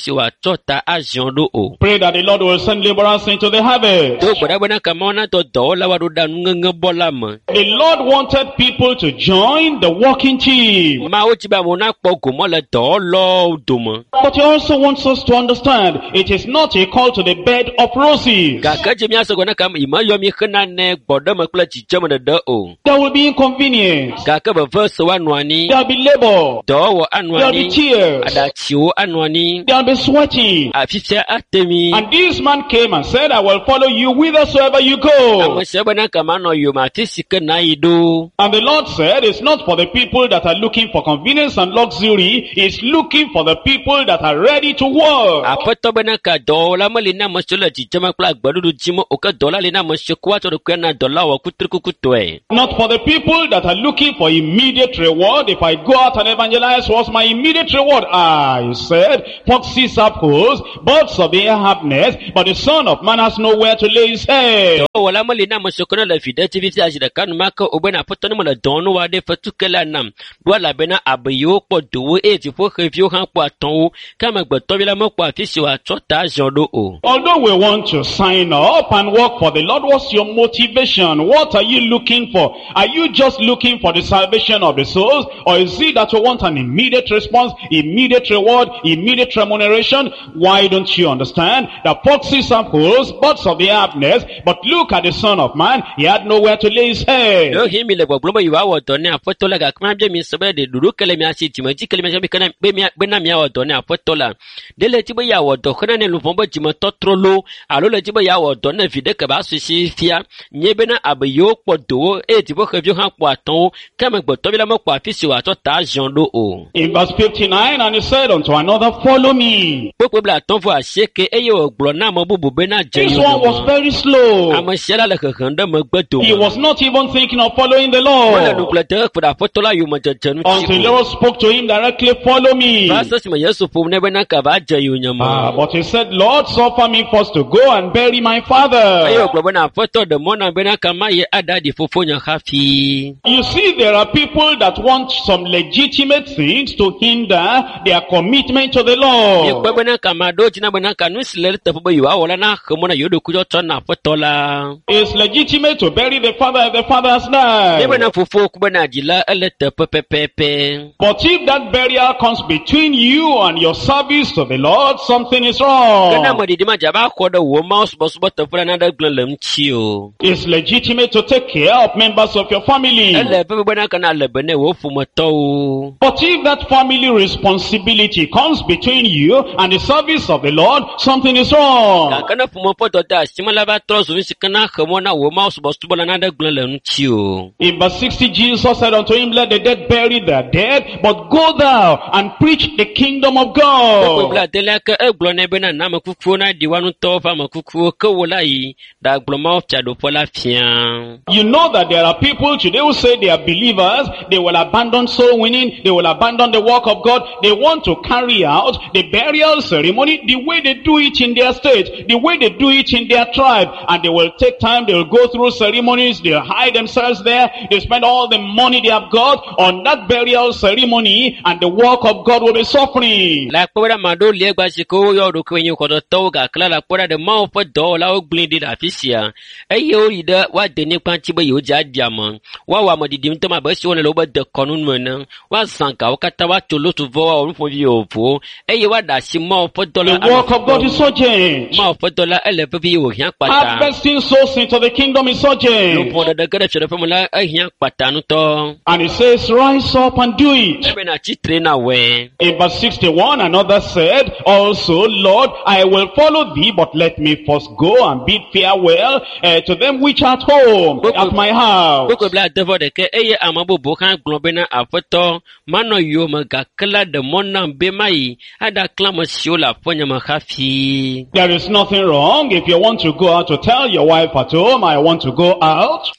afisi wa chota ajondo o. Pray that the Lord will send laborers into the harvest. Do bwana bwana kama ona to do la wa do da ngenge bola mo. The Lord wanted people to join the working team. Ma o ti ba mo na po go mo le do lo do mo. But he also wants us to understand it is not a call to the bed of roses. Ga ka je mi aso gona kam ima yo mi khana ne gbodo mo kula ji je mo de do o. There will be inconvenience. Ga ka ba verse wa nwani. There will be labor. Do wo There will be anwani. tears. Ada chiwo anwani. There will be sweating. Afisi atemi. And this man came and said, I will follow you whithersoever you go. Amo se bwana kama no yo ma afisi ke na ido. And the Lord said, it's not for the people that are looking for convenience and luxury. It's looking for the people that are ready to work. Apoto bwana ka do la mo le na mo solo ji je ma kula gbodu jimo o ka do la le na mo se kwa to ko na do la wa kutriku kutwe. Not for the people that are looking for immediate reward. If I go out and evangelize, what's my immediate reward? I said, foxes have holes, birds of the air have nests, but the Son of Man has nowhere to lay his head. Do wala mo le na mo se ko na la fidati vi aji da kanu maka o bwana apoto mo le do no wa de fatukela nam. Do la bena abayo po do e ti fo review han po aton kama gboto bi la mo po afisi wa chota jondo o. Although we want to sign up and work for the Lord, what's your motivation? What are you looking for? Are you just looking for the salvation of the souls? Or is it that you want an immediate response, immediate reward, immediate remuneration? Why don't you understand? The foxes have holes, birds of the air have nests, but look at the Son of Man, he had nowhere to lay his head. Do himi le gbogbo mo yiwa wo do ne apoto la ga kuma je mi sobe de duru kele mi asi ti mo ji kele mi se bi kana be mi be na mi wo do ne apoto la de le ti bo ya wo do kana ne lu fon bo ji mo to trolo alo le ti bo ya wo do ne vide ke ba su si fia nye be na abayo po do e ti bo ke vi han po aton kama gboto bi la mo po afisi wa to ta jondo o. In verse fifty-nine, and he said unto another, follow me. Popo bla ton fo aseke e yo gblo na mo bubu be na je This yo. one was very slow. Amo shela le khanda mo gbedo. He was not even thinking of following the Wala nu Lord. plete for da apoto la yo mo je jenu Until the Lord spoke to him directly, follow me. Pastor si mo yesu fo ne be na ka ba je yo Ah, nyama. but he said, Lord, suffer me first to go and bury my father. Ayo gbogbo na apoto de mo na be na kama ye adadi fofo nya hafi. You see, there are people that want some legitimate things to hinder their commitment to the Ye Lord. gbogbo na kama do tina be na kanu sile te fo bo yiwa wala na khmo na yodo kujo to na apoto la. It's legitimate to bury the father if the father has Ye be died. na fofo ku be na jila ele te pepepepe. But if that burial comes between you and your service to the Lord, something is Kana mo wrong. di di ma jaba ko do wo ma so so te fo na da glem chi o. It's legitimate to take care of members of your family. Ele pe be na kana le be ne wo fu mo to o. But if that family responsibility comes between you and the service of the Lord, something is Ka wrong. kana fu mo poto ta simala ba tro so si kana khmo na wo ma so so na da glem chi o. In verse sixty, Jesus said unto him, let the dead bury their dead, but go thou and preach the kingdom of Ko God. bla tele ka e glo ne be na na ma kuku na di wanu to fa ma kuku ko wala yi da glo ma of chado pola fian. You know that there are people today who say they are believers, they will abandon soul winning, they will abandon the work of God, they want to carry out the burial ceremony the way they do it in their state, the way they do it in their tribe, and they will take time, they will go through ceremonies, they'll hide themselves there, they spend all the money they have got on that burial ceremony, and the work of God will be suffering. La pora ma do le gba si ko yo do kwenyu ko do to ga kla la pora de ma fo do la o glindi da fisia. E yo ri da wa de ni kwan ti bo yo ja dia mo. Wa wa mo di dim to ma ba si wona lo ba de konun mo na. Wa san ka o kata wa to lo to vo wa o fo vi o fo. E ye wa da si ma fo do la. The work of God is urgent. Ma fo do la ele pe vi o hian pata. Harvesting souls into the kingdom is Lo urgent. po da de gere chere fe mo la e hian pata nu to. And it says, rise up and do E it. be na chi tre na we. In verse sixty-one, another said, also, Lord, I will follow thee, but let me first go and bid farewell uh, to them which are at home, at my house. Boko bla devo de ke eye amabo bo kan globe na afoto mano yo ma ga kala de mona be mai ada klama siola ponya ma hafi. There is nothing wrong if you want to go out to tell your wife at home, I want to go out.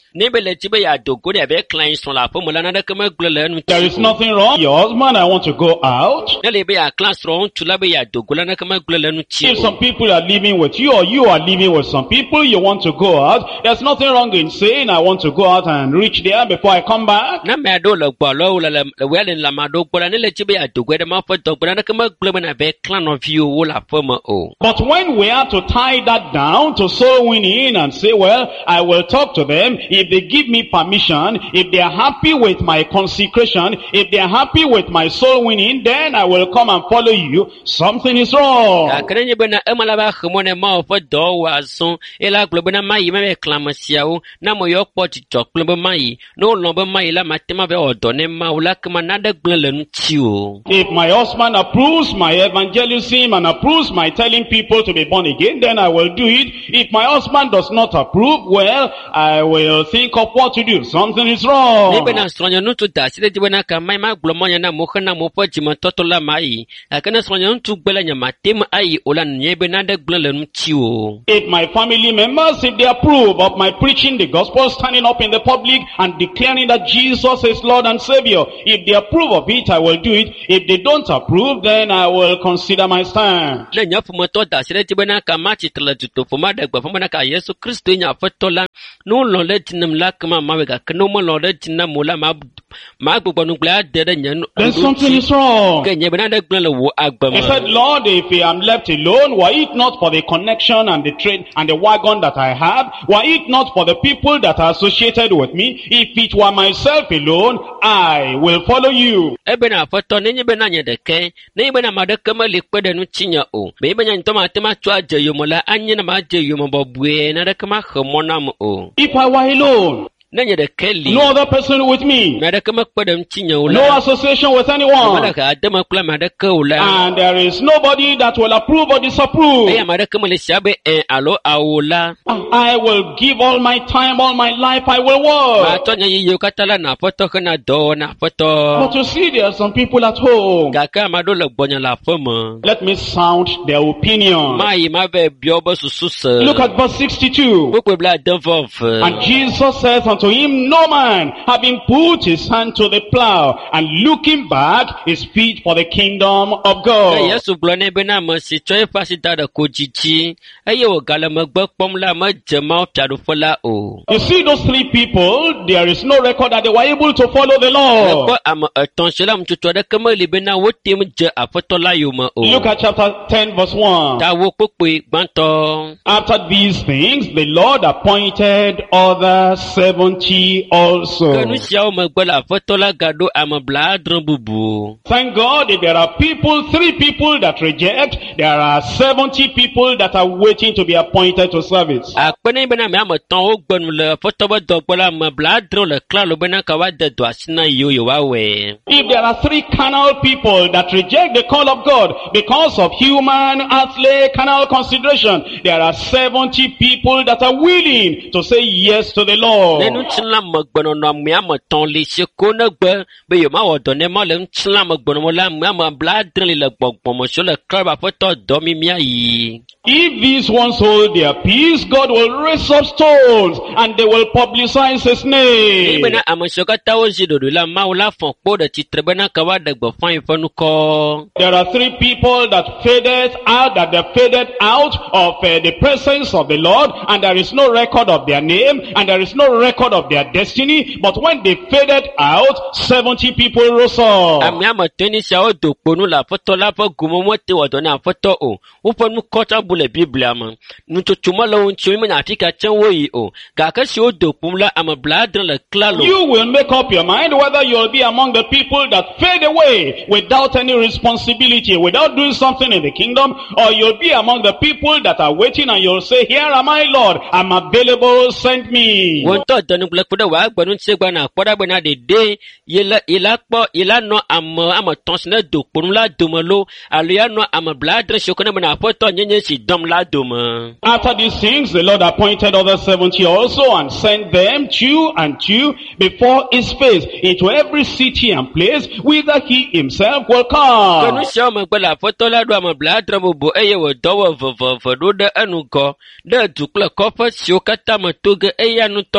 Nebe chibe ya dogo de be klein son la po mola na de kema glele nu. There is nothing wrong. Your husband, I want to go out. Nele be ya class ron tu la be ya dogo la na kema glele nu chi. If some people are living with you or you are living with some people, you want to go out, there's nothing wrong in saying, I want to go out and reach there before I come back. Na me do le gbo lo le le we la ma do gbo la nele chibe ya dogo de ma fo dogo na kema glele na be clan of you wo la fo mo o. But when we have to tie that down to soul winning and say, well, I will talk to them, if they give me permission, if they are happy with my consecration, if they are happy with my soul winning, then I will come and follow you. Something is wrong. Akrenye bena emala ba khmone ma fo do wa son e la glo bena mai me clamasia o na mo yo po ti tok glo mai no lo be mai la matema be odo ne ma ula kma na de glo le nti o. If my husband approves my evangelism and approves my telling people to be born again, then I will do it. If my husband does not approve, well, I will think of what to do. Something is wrong. Ne bena sonya no to da sile di bena ka mai ma glo mo nya na mo khana mo po ji mo toto la mai akana sonya no to gbela nya matem ai ola nye bena de glo le nti o. If my family members, if they approve of my preaching the gospel, standing up in the public and declaring that Jesus is Lord and Savior, if they approve of it, I will do it. If they don't approve, then I will consider my stand. Le nya fu mo to da sile di bena ka ma ti tla tu fu ma de gba fu ma ka Yesu Kristo nya fa to la no lo le tinam la kama ma we ga kno mo lo le tinam mo la ma ma gbo nu gla de de nya. Then something is wrong. Ke nya bena de gla le wo agba ma. He said, Lord, if I am left alone, were it not for the connection and the train and the wagon that I have, were it not for the people that are associated with me, if it were myself alone, I will follow you. Ebe na foto ne nyebe na nye deke ne nyebe na madeke ma lekpe de nu chinya o be be nya ntoma tema twa je yomola anye na ma je yomo bobue na deke ma khomona mo o. If I were alone, na nye deke li no other person with me, na deke ma kpe de chinya o no la association with ma anyone, ka adema kula ma deke o la and there is nobody that will approve or e disapprove. ma deke ma le shabe en alo aola I will give all my time, all my life, I will ma work. to nya yo katala na foto kana do na foto But you see, there are some people at home. ga ka ma do le gbonya la fomo Let me sound their opinion. ma yi ma be bio bo susu se Look at verse sixty-two. ko bla devof And Jesus says unto him, no man, having put his hand to the plow and looking back, is fit for the kingdom of God. Yesu gblɔ nɛ bena ame si tsɔ eƒe asi da ɖe ko dzidzi eye wògale megbe kpɔm la medze Mawu fiaɖuƒe la o. You see those three people, there is no record that they were able to follow the Lord. Ekpɔ ame etɔ̃ si la ŋutsotso aɖeke meli bena wotem dze aƒetɔ la yome o. Look at chapter ten verse one. Ta wo kpokpoe gbãtɔ. After these things, the Lord appointed other seventy also. Ke nu siawo megbe la aƒetɔ la gaɖo ame blaadre bubu. Thank God, if there are people, three people that reject, there are seventy people that are waiting to be appointed to service. Akpe ne bena ame ame etɔ̃ wo gbenu le aƒetɔ be dɔ gbɔ la ame blaadre le klalo bena ka woade dɔ asi na yewo yewoawɔe. If there are three carnal people that reject the call of God because of human, earthly, carnal consideration, there are seventy people that are willing to say yes to the Ne Lord. ŋutsila megbenɔnɔ ame ame etɔ̃ li si ko ne gbe be yewɔ dɔ ne ma le ŋutsila megbenɔnɔ la ame ame blaadre li le gbɔgbɔme si le klalo be aƒetɔ dɔ mi míayi. If these ones hold their peace, God will raise up stones and they will publicize his name. Bena ame siwo katã wozi ɖoɖo la Mawu la fɔ kpo ɖe tsitre bena ka woaɖe gbeƒã yi ƒe nukɔ. There are three people that faded out, that they faded out of uh, the presence of the Lord, and there is no record of their name, and there is no record of their destiny. But when they faded out, seventy people rose up. Ame ame etɔ̃ ni siawo do kponu le aƒetɔ la ƒe gome wote wɔ dɔ ne aƒetɔ o. Woƒe nukɔ tsã bu le Biblia me. Nutsotso me le wo ŋuti wo menya afi ka tsã woyi o. Gake siwo do kpom la ame blaadre le klalo. You will make up your mind whether you will be among the people that fade away without any responsibility, without doing something in the kingdom, or you'll be among the people that are waiting and you'll say, here am I, Lord, I'm available, send me. Wo ŋutɔ dɔnu gblẽ kpe ɖe wò agbe ŋuti gba na kpɔ ɖa bena ɖeɖe yele yela kpɔ yela nɔ ame ame etɔ̃ si ne do kponu la dome lo alo ya nɔ ame blaadre siwo ke ne bena aƒetɔ nyenye si dɔm la dome. After these things, the Lord appointed other seventy also and sent them two and two before his face into every city and place whither he himself will Ke come. nu siawo megbe le aƒetɔ la ɖo ame blaadre bubu eye wòdɔ wɔ veveve ɖo ɖe enugɔ ɖe du kple kɔƒe siwo katã me to ge eya ŋutɔ gbɔna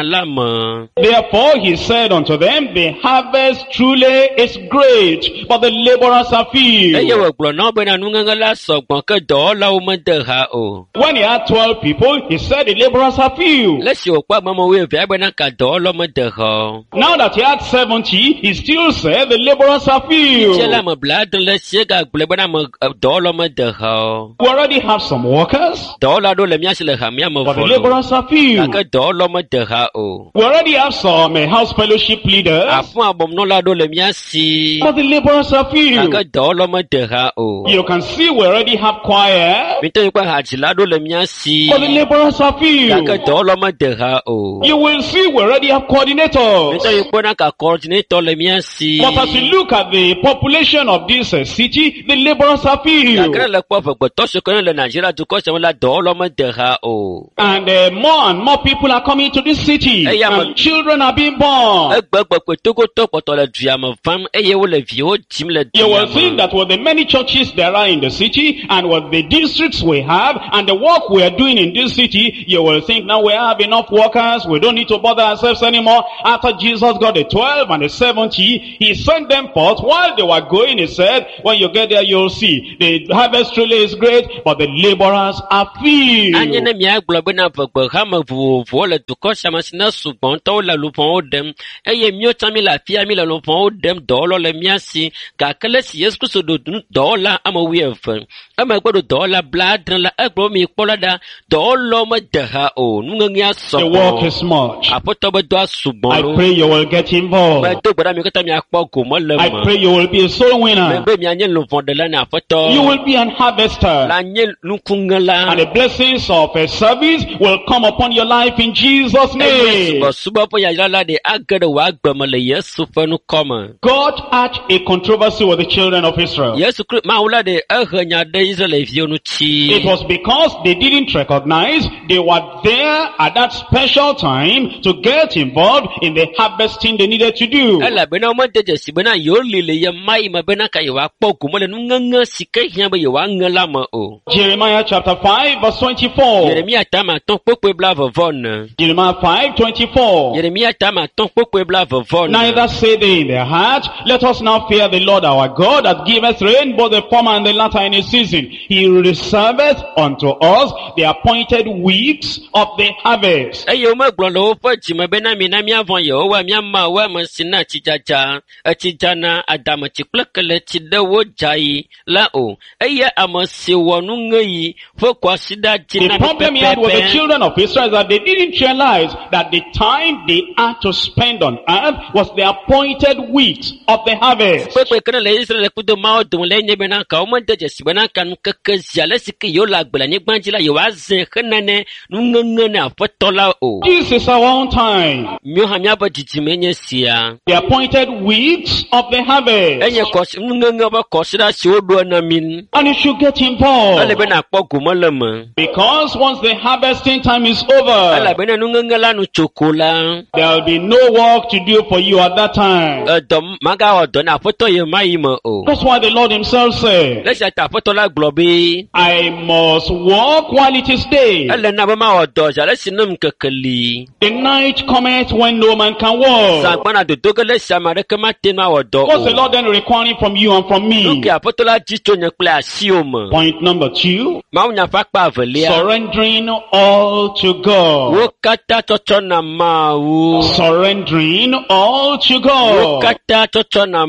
la me. Therefore he said unto them, the harvest truly is great, but the laborers are few. Eye wo gblɔ na be na nunganga la sɔgbɔ ke dɔwɔlawo mede ha o. When he had twelve people, he said the laborers are few. Le si wòkpɔ amewo eve ebe na ka dɔwɔlawo mede ha. Now that he had seventy, he still said the laborers are few. Tse la me bla adre le sie gagblɔ be na me dɔwɔlawo mede ha. We already have some workers, Dɔwɔla aɖewo le mía si le ha mía me but the vɔ lo. laborers are few. Gake dɔwɔlawo mede ha o. We already have some uh, house fellowship leaders, Aƒu abɔmenɔla aɖewo le mía si. but the laborers are few. Gake dɔwɔlawo mede ha o. You can see we already have choir, Mite yi kpe hadzila aɖewo le mía si. but the laborers are few. Gake dɔwɔlawo mede ha o. You will see we already have coordinators. Mite yi kpe na ka coordinator le mía si. But as you look at the population of this uh, city, the laborers are few. Gake le kpɔ vegbetɔ siwo ke ne le Nigeria dukɔ sia me la dɔwɔlawo mede ha o. And uh, more and more people are coming to this city, Hey, yeah, and but- children are being born. Egbegbe kpetogotɔ kpɔtɔ le dua me vam eye wole viwo dzim le You dua will think me. that with the many churches there are in the city, and with the districts we have, and the work we are doing in this city, you will think now we have enough workers, we don't need to bother ourselves anymore. After Jesus got the twelve and the seventy, he sent them forth. While they were going, he said, when you get there, you'll see, the harvest truly is great, but the laborers are few. Anye ne míagblɔ bena vegbe hame vovovowo le dukɔ sia me si ne sugbɔ ŋutɔ wole luʋɔwo ɖem eye míawo tsã mi le afi ya mi le luʋɔwo ɖem dɔwɔlawo le mía si gake le si Yesu Kristo ɖo nu- dɔwɔla ame wuieve emegbe ɖo dɔwɔla blaadre la egblɔ mi kpɔ la ɖa dɔwɔlawo mede ha o nuŋeŋea The work sɔgbɔ is much. aƒetɔ be dɔa sugbɔ I ɖo pray you will get involved. medo gbe ɖa mi katã miakpɔ gome le I me pray you will be a soul winner. be mianye luʋɔɖela ne aƒetɔ You will be an harvester. la nye nukuŋela And the blessings of a service will come upon your life in Jesus' name. subɔsubɔ ƒe yayra la ɖe age ɖe wò agbe me le Yesu ƒe nukɔme. God had a controversy with the children of Israel. Yesu Kristo Mawu la ɖe ehe nya ɖe Israelviwo It ŋuti. was because they didn't recognize they were there at that special time to get involved in the harvesting they needed to do. Elabena womede dzesi bena yewo li le ye ma yi me bena ka yewoakpɔ gome le nuŋeŋe si ke hiã be yewoaŋe la me o. Jeremiah chapter five verse twenty-four. Yeremia tame atɔ̃ kpekpe blaeve ne. Jeremiah five twenty-four. Yeremia tame atɔ̃ kpekpe blaeve ne. Neither say they in their heart, let us now fear the Lord our God that giveth rain both the former and the latter in his season. He reserveth unto us the appointed weeks of the harvest. Eye womegblɔ le woƒe dzime bena mina míavɔ̃ Yehowa míama wo ame si na tsidzadza, etsidzana, adametsi kple keletsi ɖe wo dzayi la o. Eye ame si wɔ nuŋeyi ƒe kɔsiɖa dzi The na problem he had with the children of Israel is that they didn't realize that the time they had to spend on earth was the appointed weeks of the harvest. kpekpe ke ne le Israel kudo mawo dome le nye bena ka womede dzesi bena ka nukeke zia le si ke yewo le agbe le anyigba dzi la yewoazẽ henane nuŋeŋe ne aƒetɔ la o. This is our own time. Míawo hã míaƒe dzidzime nye sia. The appointed weeks of the harvest. Enye kɔsi nuŋeŋe ƒe kɔsiɖa si woɖo na mi. And you should get involved. Ele bena akpɔ gome le me. Because once the harvesting time is over, Elabena nuŋeŋe la nu tsoko la. there will be no work to do for you at that time. Edɔ magawɔ dɔ na aƒetɔ ye ma yi me o. That's why the Lord himself said, Le sia ta aƒetɔ la gblɔ be I must walk while it is day. ele na be mawɔ dɔ zia le si ne ŋkeke li. The night cometh when no man can walk. Zãgbɔna dodo ge le sia ame aɖeke mate nu awɔ dɔ What's the o. Lord then requiring from you and from me? Nu ke aƒetɔ la dzi tso nye kple asiwo me. Point number two, Mawu nya ƒe akpa avelia. surrendering all to Wo God. katã tsɔtsɔ na Mawu. Surrendering all to Wo God. katã tsɔtsɔ na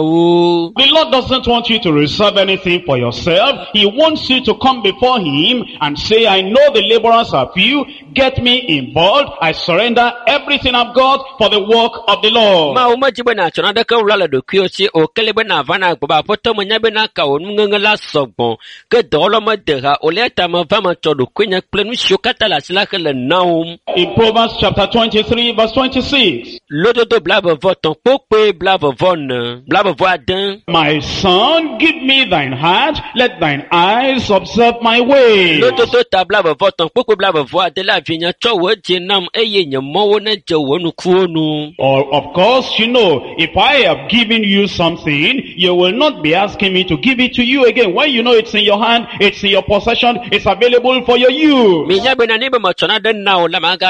Mawu. The Lord doesn't want you to reserve anything for yourself. He wants you to come before Him and say, I know the laborers are few. Get me involved. I surrender everything I've got for the work of the Lord. Mawu medzi be nàtsɔ naɖeke wla le ɖokuiwò si o, ke le be nàva na gbɔ be aƒetɔ menya be naka wò nuŋeŋe la sɔgbɔ. Ke dɔwɔla mede ha o, le ta me va metsɔ ɖokuinye kple nu siwo katã le asi la he le nawom. In Proverbs chapter twenty-three verse twenty-six, Lododo blaevevɔ tɔ̃ kpokpe blaevevɔ ne blaevevɔ ade. my son, give me thine heart. Let thine eyes observe my ways. Lododo ta blaevevɔ tɔ̃ kpokpe blaevevɔ ade la avinye tsɔ wò dzi nam eye nye mɔwo nedze wò nukuwo nu. Or, of course, you know, if I have given you something, you will not be asking me to give it to you again. When you know it's in your hand, it's in your possession, it's available for your use. Minya bena ni be metsɔ naɖe na wò la magabia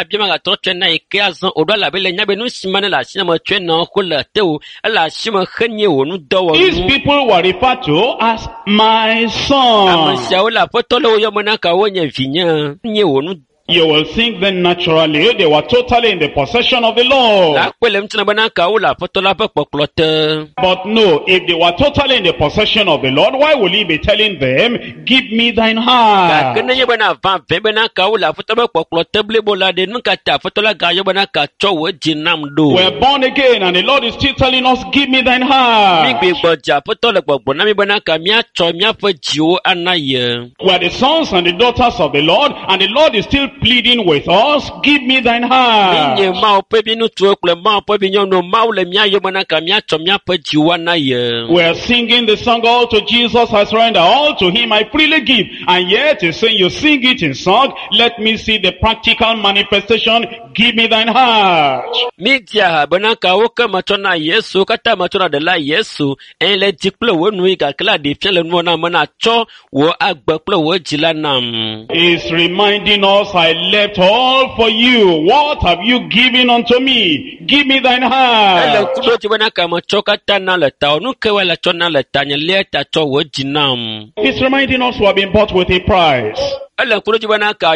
trɔ tsɔe na yi ke azɔ o ɖo alabe le nya be nu si ma ne le asi me tsɔe na ko le te o ele asi me xe nye wò nu dɔ wɔ These nu. people were referred to as my Ame son. siawo le aƒetɔ le wo yɔme na ka wo nye vinye nye wò nu. You will think then naturally they were totally in the possession of the Lord. La akpɛ le ŋuti be na ka wo le aƒetɔ la ƒe kpɔkplɔ te. But no, if they were totally in the possession of the Lord, why will he be telling them, give me thine heart? Gake nenye be na va vɛ be na ka wo le aƒetɔ ƒe kpɔkplɔ te blibo la ɖe nu ka te aƒetɔ la gayɔ be na ka tsɔ wò dzi nam ɖo. We're born again and the Lord is still telling us, give me thine heart. Mi gbe gbɔdze aƒetɔ le gbɔgblɔ na mi be na ka miatsɔ miaƒe dziwo ana ye. We're the sons and the daughters of the Lord, and the Lord is still pleading with us, give me thine heart. Mi nye Mawu ƒe viŋutsuwo kple Mawu ƒe vinyɔnuwo, Mawu le mia yome na ka miatsɔ miaƒe dziwo ana ye. We're singing the song, all to Jesus I surrender, all to him I freely give. And yet he's saying, you sing it in song, let me see the practical manifestation, give me thine heart. Mi di aha be na ka wo ke metsɔ na Yesu, katã metsɔ na ɖela Yesu, eye le dzi kple wo nui gake le aɖe fia le nuwɔ na me na tsɔ wo agbe kple wo dzi la nam. He's reminding us, I left all for you. What have you given unto me? Give me thine Ele heart. kuɖo dzi be na ka metsɔ katã na le tawò, nu ke wɔ le tsɔ na le tanye lia ta tsɔ wo dzi nam. He's reminding us we have been bought with a price. Ele kuɖo dzi be na ka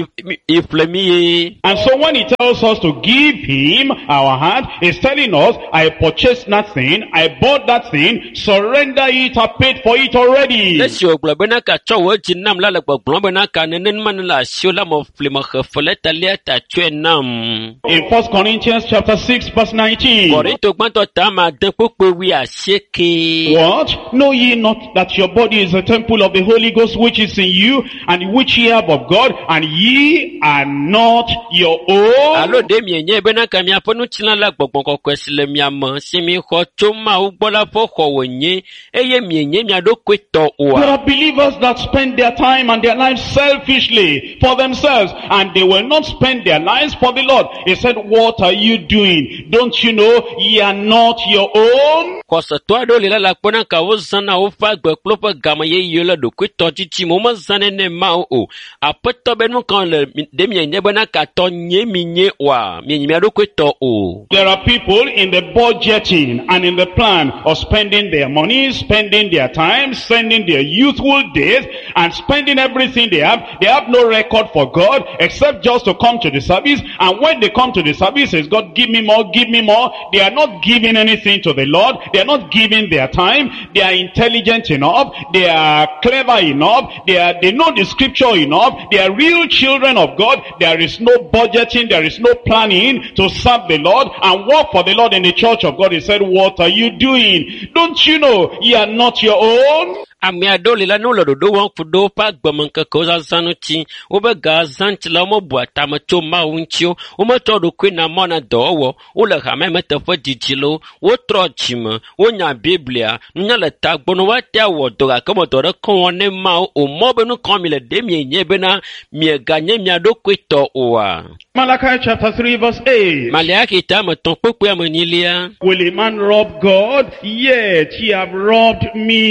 iƒle mi ye. And so when he tells us to give him our heart, he's telling us, I purchased that thing, I bought that thing, surrender it, I paid for it already. Esi wògblɔ be na ka tsɔ wo dzi nam la le gbɔgblɔm be na ka nenema ne le asiwo la me fli me xe fe le ta lia ta tsɔe nam. In First Corinthians chapter six verse nineteen. Korinto gbãtɔ ta ma de kpokpe wi asieke. What? Know ye not that your body is a temple of the Holy Ghost which is in you, and which ye have of God, and ye are not your own? Alo de mienye be na ka miaƒe nutsila la gbɔgbɔ kɔkɔe si le mia me si mi xɔ tso Mawu gbɔ la ƒe xɔ wònye, eye mienye mia ɖokui tɔ There oa. are believers that spend their time and their lives selfishly for themselves, and they will not spend their lives for the Lord. He said, what are you doing? Don't you know ye are not your own? Xɔsetɔ aɖewo li la le akpɔ na ka wozãna woƒe agbe kple woƒe game yeyewo le ɖokui tɔ tsitsi me, womezãnɛ ne Mawu o. Aƒetɔ be nu kan le mi- ɖe mienye be na ka tɔ nye mi nye oa, mienye mia ɖokui tɔ o. There are people in the budgeting and in the plan of spending their money, spending their time, spending their youthful days, and spending everything they have. They have no record for God except just to come to the service. And when they come to the service, it's God, give me more, give me more. They are not giving anything to the Lord. They are not giving their time. They are intelligent enough. They are clever enough. They are, they know the scripture enough. They are real children of God. There is no budgeting. There is no planning to serve the Lord and work for the Lord in the church of God. He said, what are you doing? Don't you know ye are not your own? Ame aɖewo li la ne wole ɖoɖo wɔm ƒo ɖe woƒe agbemeŋkekewo zazã ŋuti, wobe ga zã ŋuti la womebu atame tso Mawu ŋuti o, wometrɔ ɖokui na mɔ na dɔwɔwɔ, wole hame me teƒe didi le wo, wotrɔ dzime, wonya Biblia, nunya le tagbɔ ne woate awɔ dɔ gake me dɔ ɖeke wɔm ne Mawu o, mɔ be nu kɔm mi le ɖe mienye bena mieganye mia ɖokui tɔ oa. Malachi chapter three verse eight. Maliaki ta ame tɔ̃ kpekpe ame nyilia. Will a man rob God? Yet ye have robbed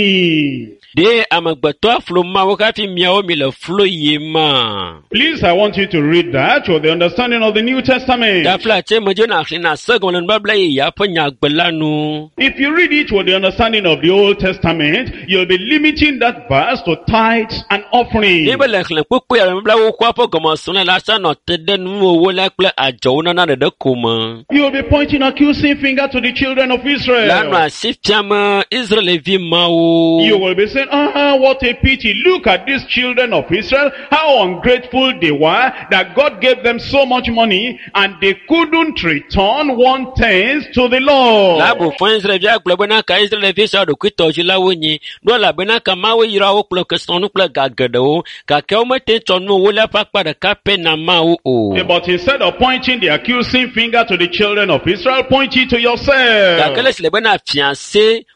me. De amegbetɔ aflo Mawu hafi miawo mi le flo yi ma. Please, I want you to read that with the understanding of the New Testament. Dafla tse me dzo na xlẽ na segɔm le nubabla yi ya ƒe nyagbe la nu. If you read it with the understanding of the Old Testament, you'll be limiting that verse to tithes and offerings. Ne be le xlẽ kpekpe ya nubabla wo kɔ ƒe gɔmesɔle la sa nɔ te ɖe nuwowo la kple adzɔwo nana ɖeɖe ko me. You'll be pointing accusing finger to the children of La nɔ Israel. asi fiam Israelvi mawo. You will be saying, ah, what a pity. Look at these children of Israel, how ungrateful they were, that God gave them so much money, and they couldn't return one tenth to the Lord. Labo fɔ Israelvi agblɔ bena ka Israelvi sa ɖokui tɔdzi la wo nyi. Do elabena ka Mawu yra wo kple kesɔnu kple ga geɖewo, gake womete tsɔ nuwo la ƒe akpa ɖeka pɛ na Mawu o. But instead of pointing the accusing finger to the children of Israel, point it to yourself. Gake le si le bena fiase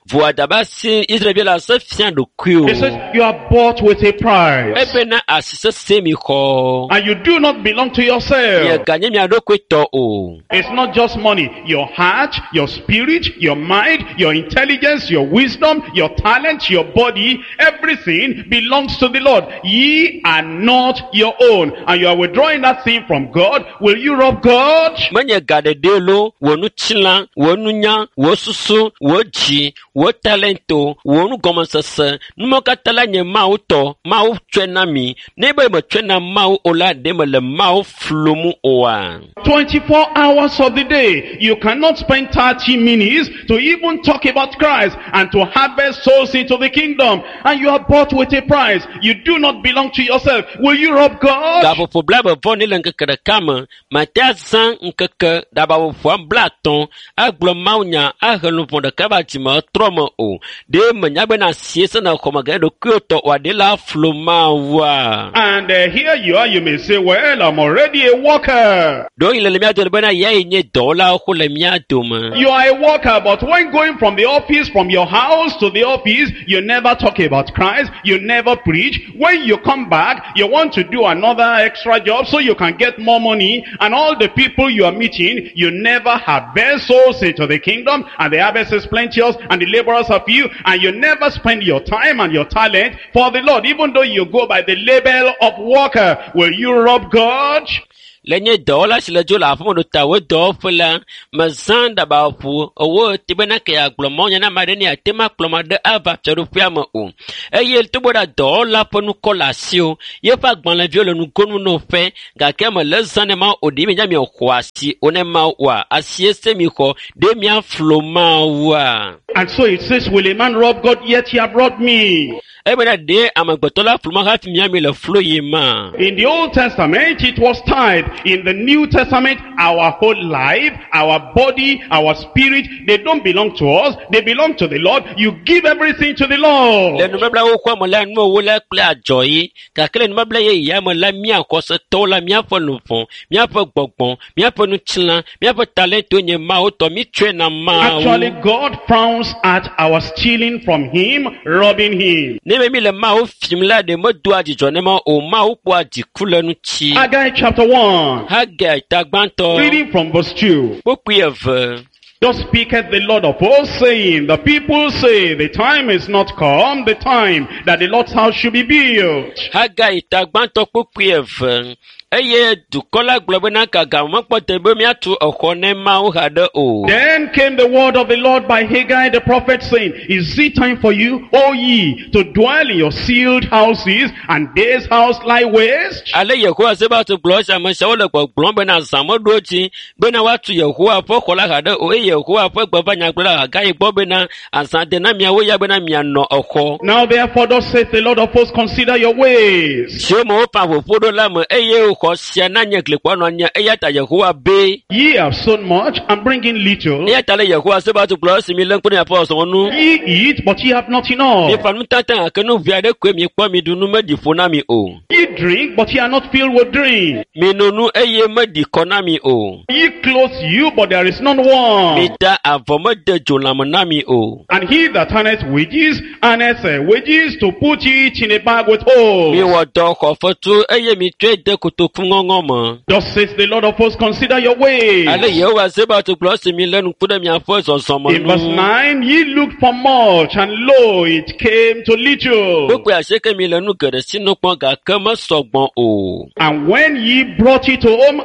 Vua daba si Israel la se fian do kuo. He says, you are bought with a price. Ebe na asise semi ko. And you do not belong to Ye yourself. ganye mi ado kweto o. It's not just money. Your heart, your spirit, your mind, your intelligence, your wisdom, your talent, your body, everything belongs to the Lord. Ye are not your own. And you are withdrawing that thing from God. Will you rob God? Mwenye gade delo, wonu chila, wonu nya, wo susu, wo ji, wo talento, wonu gomensese, numo katala nye mau to, mau twena mi, nebe me twena mau ola deme le mau flomu oa. twenty-four hours of the day, you cannot spend thirty minutes to even talk about Christ and to harvest souls into the kingdom. And you are bought with a price. You do not belong to yourself. Will you rob God? Dabo po blaba voni le nkeke de kame, matea zan nkeke, daba po blaton, aglo maunya, agelo po de kabajima, troma o. De menyabe na siese na komaga do kyoto wa de la floma wa. And uh, here you are, you may say, well, I'm already a worker. Do ile le miado le bena ye nye dola ko le miado ma. You are a worker, but when going from the office, from your house to the office, you never talk about Christ, you never preach. When you come back, you want to do another extra job so you can get more money, and all the people you are meeting, you never harvest souls into the kingdom, and the harvest is plenteous, and the laborers are few, and you never spend your time and your talent for the Lord, even though you go by the label of worker. Will you rob God? Lenye dola sila jola afu mo ta we do fula mazanda ba fu owo tibena ke aglomo nya madeni atema kloma de ava cheru fiama o eye tuboda dola ponu kolasio ye fa gbon la viole nu gonu no fe ga ke mo lezane ma odi mi nya mi okwasi onema wa asie semi ko de mi afloma wa. And so it says, will a man rob God? Yet he have robbed me. Ebena de amagbotola floma ha fi mi ami le flo ye ma. In the Old Testament, it was tied. In the New Testament, our whole life, our body, our spirit, they don't belong to us. They belong to the Lord. You give everything to the Lord. Le no mebla wo kwa mo la no wo la kle ajoyi ka kle no mebla ye ya mo la mi akoso to la mi afo no fon mi afo gbogbon mi afo no chilan mi afo talent onye ma o to mi twe na ma. Actually, God frowns at our stealing from Him, robbing Him. Ne me mi le ma o film la de mo do ajijo ne ma o ma o po adiku lenu chi. Haggai chapter one. Haggai tagbanto. Reading from verse two. Poku eve. Thus speaketh the Lord of hosts, saying, the people say, the time is not come, the time that the Lord's house should be built. Haggai tagbanto poku eve. Eye dukola globena kaga mokpote be mi atu okone ma o hade o. Then came the word of the Lord by Haggai the prophet, saying, is it time for you, O ye, to dwell in your sealed houses, and this house lie waste? Ale Yehowa se ba to glosha mo se o le gbogbon be na samo doji be na watu Yehowa fo kola hade o e Yehowa fo gbova nya gbla Haggai gbo be na asante na mi awo ya be na mi ano oko. Now therefore thus saith the Lord of hosts, consider your ways. Se mo pa fo fodo la mo eye ko sia na nye klekwa no nya eya ta Yehowa be. Ye have sown much and bring in little. Eya ta le Yehowa se ba to glosha mi len ko ni apo so nu. Ye eat, but ye have not enough. Mi fa nu tatan akenu via de kwe mi po mi dunu me di fona mi o. Ye drink, but ye are not filled with drink. Mi nonu eye me di kona mi o. Ye clothe you, but there is none warm. Mi ta avome de jolam na mi o. And he that earneth wages, earneth uh, wages to put it in a bag with holes. Mi wo do ko fotu eye mi twe de kutoku ngongoma. Thus says the Lord of hosts, consider your ways. Ale Yehowa se ba to glosha mi lenu kude mi afo so so mo. In verse nine, ye looked for much, and lo, it came to little. Poku aseke mi lenu gere sinu pon ga kama sogbon o. And when ye brought it home,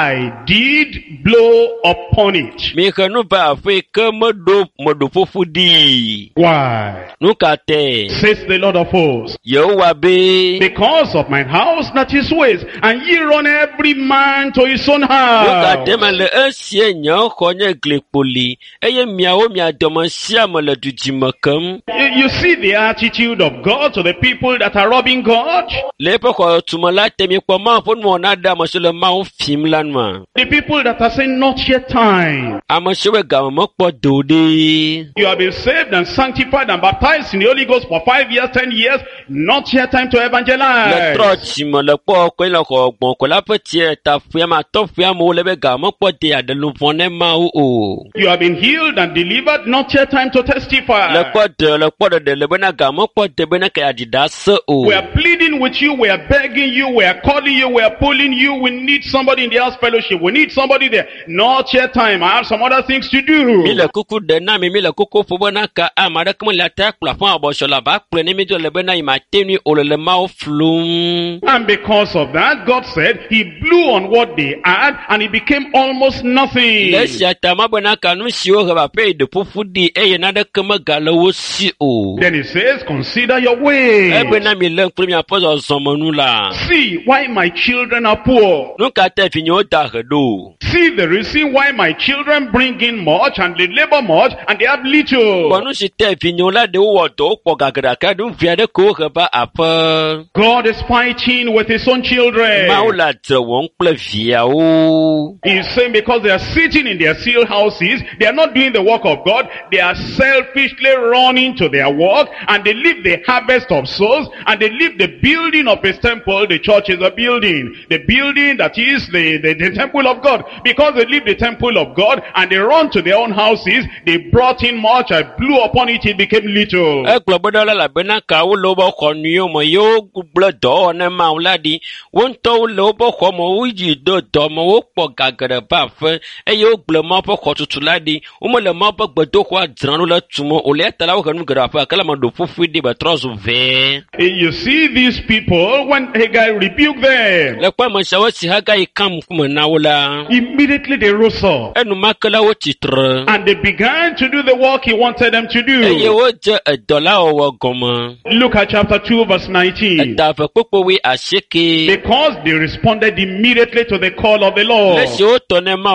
I did blow upon it. Mi kanu ba afi kama do modo fofu di. Why? Nukate. Says the Lord of hosts, Yehowa be. because of mine house that is waste, and ye run every man to his own house. Nukate ma le ensie nya konye glekpoli. Eye miawo mia domansia ma le dujimakam. You you see the attitude of God to the people that are robbing God? Lepo ko tumala temi kwa ma pon mo na da ma so le ma o film lan ma. The people that are are saying, not yet time. Amashewe gama mokpo dode. You have been saved and sanctified and baptized in the Holy Ghost for five years, ten years. Not yet time to Le evangelize. trochimo le po ko le ko gbon ko la petie ta fiama to fiamo le be gama mokpo de adelu fone ma o. You have been healed and delivered. Not yet time to testify. Le po de le po de le bena gama mokpo de bena ka adida se o. We are pleading with you. We are begging you. We are calling you. We are pulling you. We need somebody in the house fellowship. We need somebody there. Not yet time. I have some other things to do. Mi le kuku de na mi mi le kuku fo bena ka amada kmo la ta plafon abosho la ba pre ni mi jo le bena ima tenu o le ma o flum. And because of that, God said he blew on what they had and it became almost nothing. Le siata ma bena ka nu si o ba pe de pufudi e ye na de kema galo wo si o. Then he says, consider your way. E bena mi le premier apostle zomonu la. See why my children are poor. Nu ka te finyo da do. See the reason why my children bring in much and they labor much and they have little. Bonu si te finyo la de wo do po gagara ka du fia de ko ke ba apa. God is fighting with his own children. Ma o la te won ple via o. He's saying because they are sitting in their seal houses, they are not doing the work of God. They are selfishly running to their work and they leave the harvest of souls and they leave the building of his temple. The church is a building. The building that is the, the, the temple of God. Because they leave the temple of God and they run to their own houses, they brought in much. I blew upon it, it became little. E globodo la la bena ka wo lo bo ko ni o mo yo gble do na ma o la di. Won to lo bo ko mo o yi do do mo wo po gagara ba fe. E yo gble mo po ko tutu la di. O mo le mo po gbedo ko adran lo tumo o le ta la wo kanu gra fa kala mo do fufu di ba trozo ve. You see these people, when Haggai rebuked them, Le kwa mo shawo si haga i kam kuma na wo la. immediately they rose up Enu makala wo titre. and they began to do the work he wanted them to E ye do. wo je e dola o wo goma. Look at chapter two verse E nineteen. ta fe popo wi asheke. Because they responded immediately to the call of the Lord. Le si o to ne ma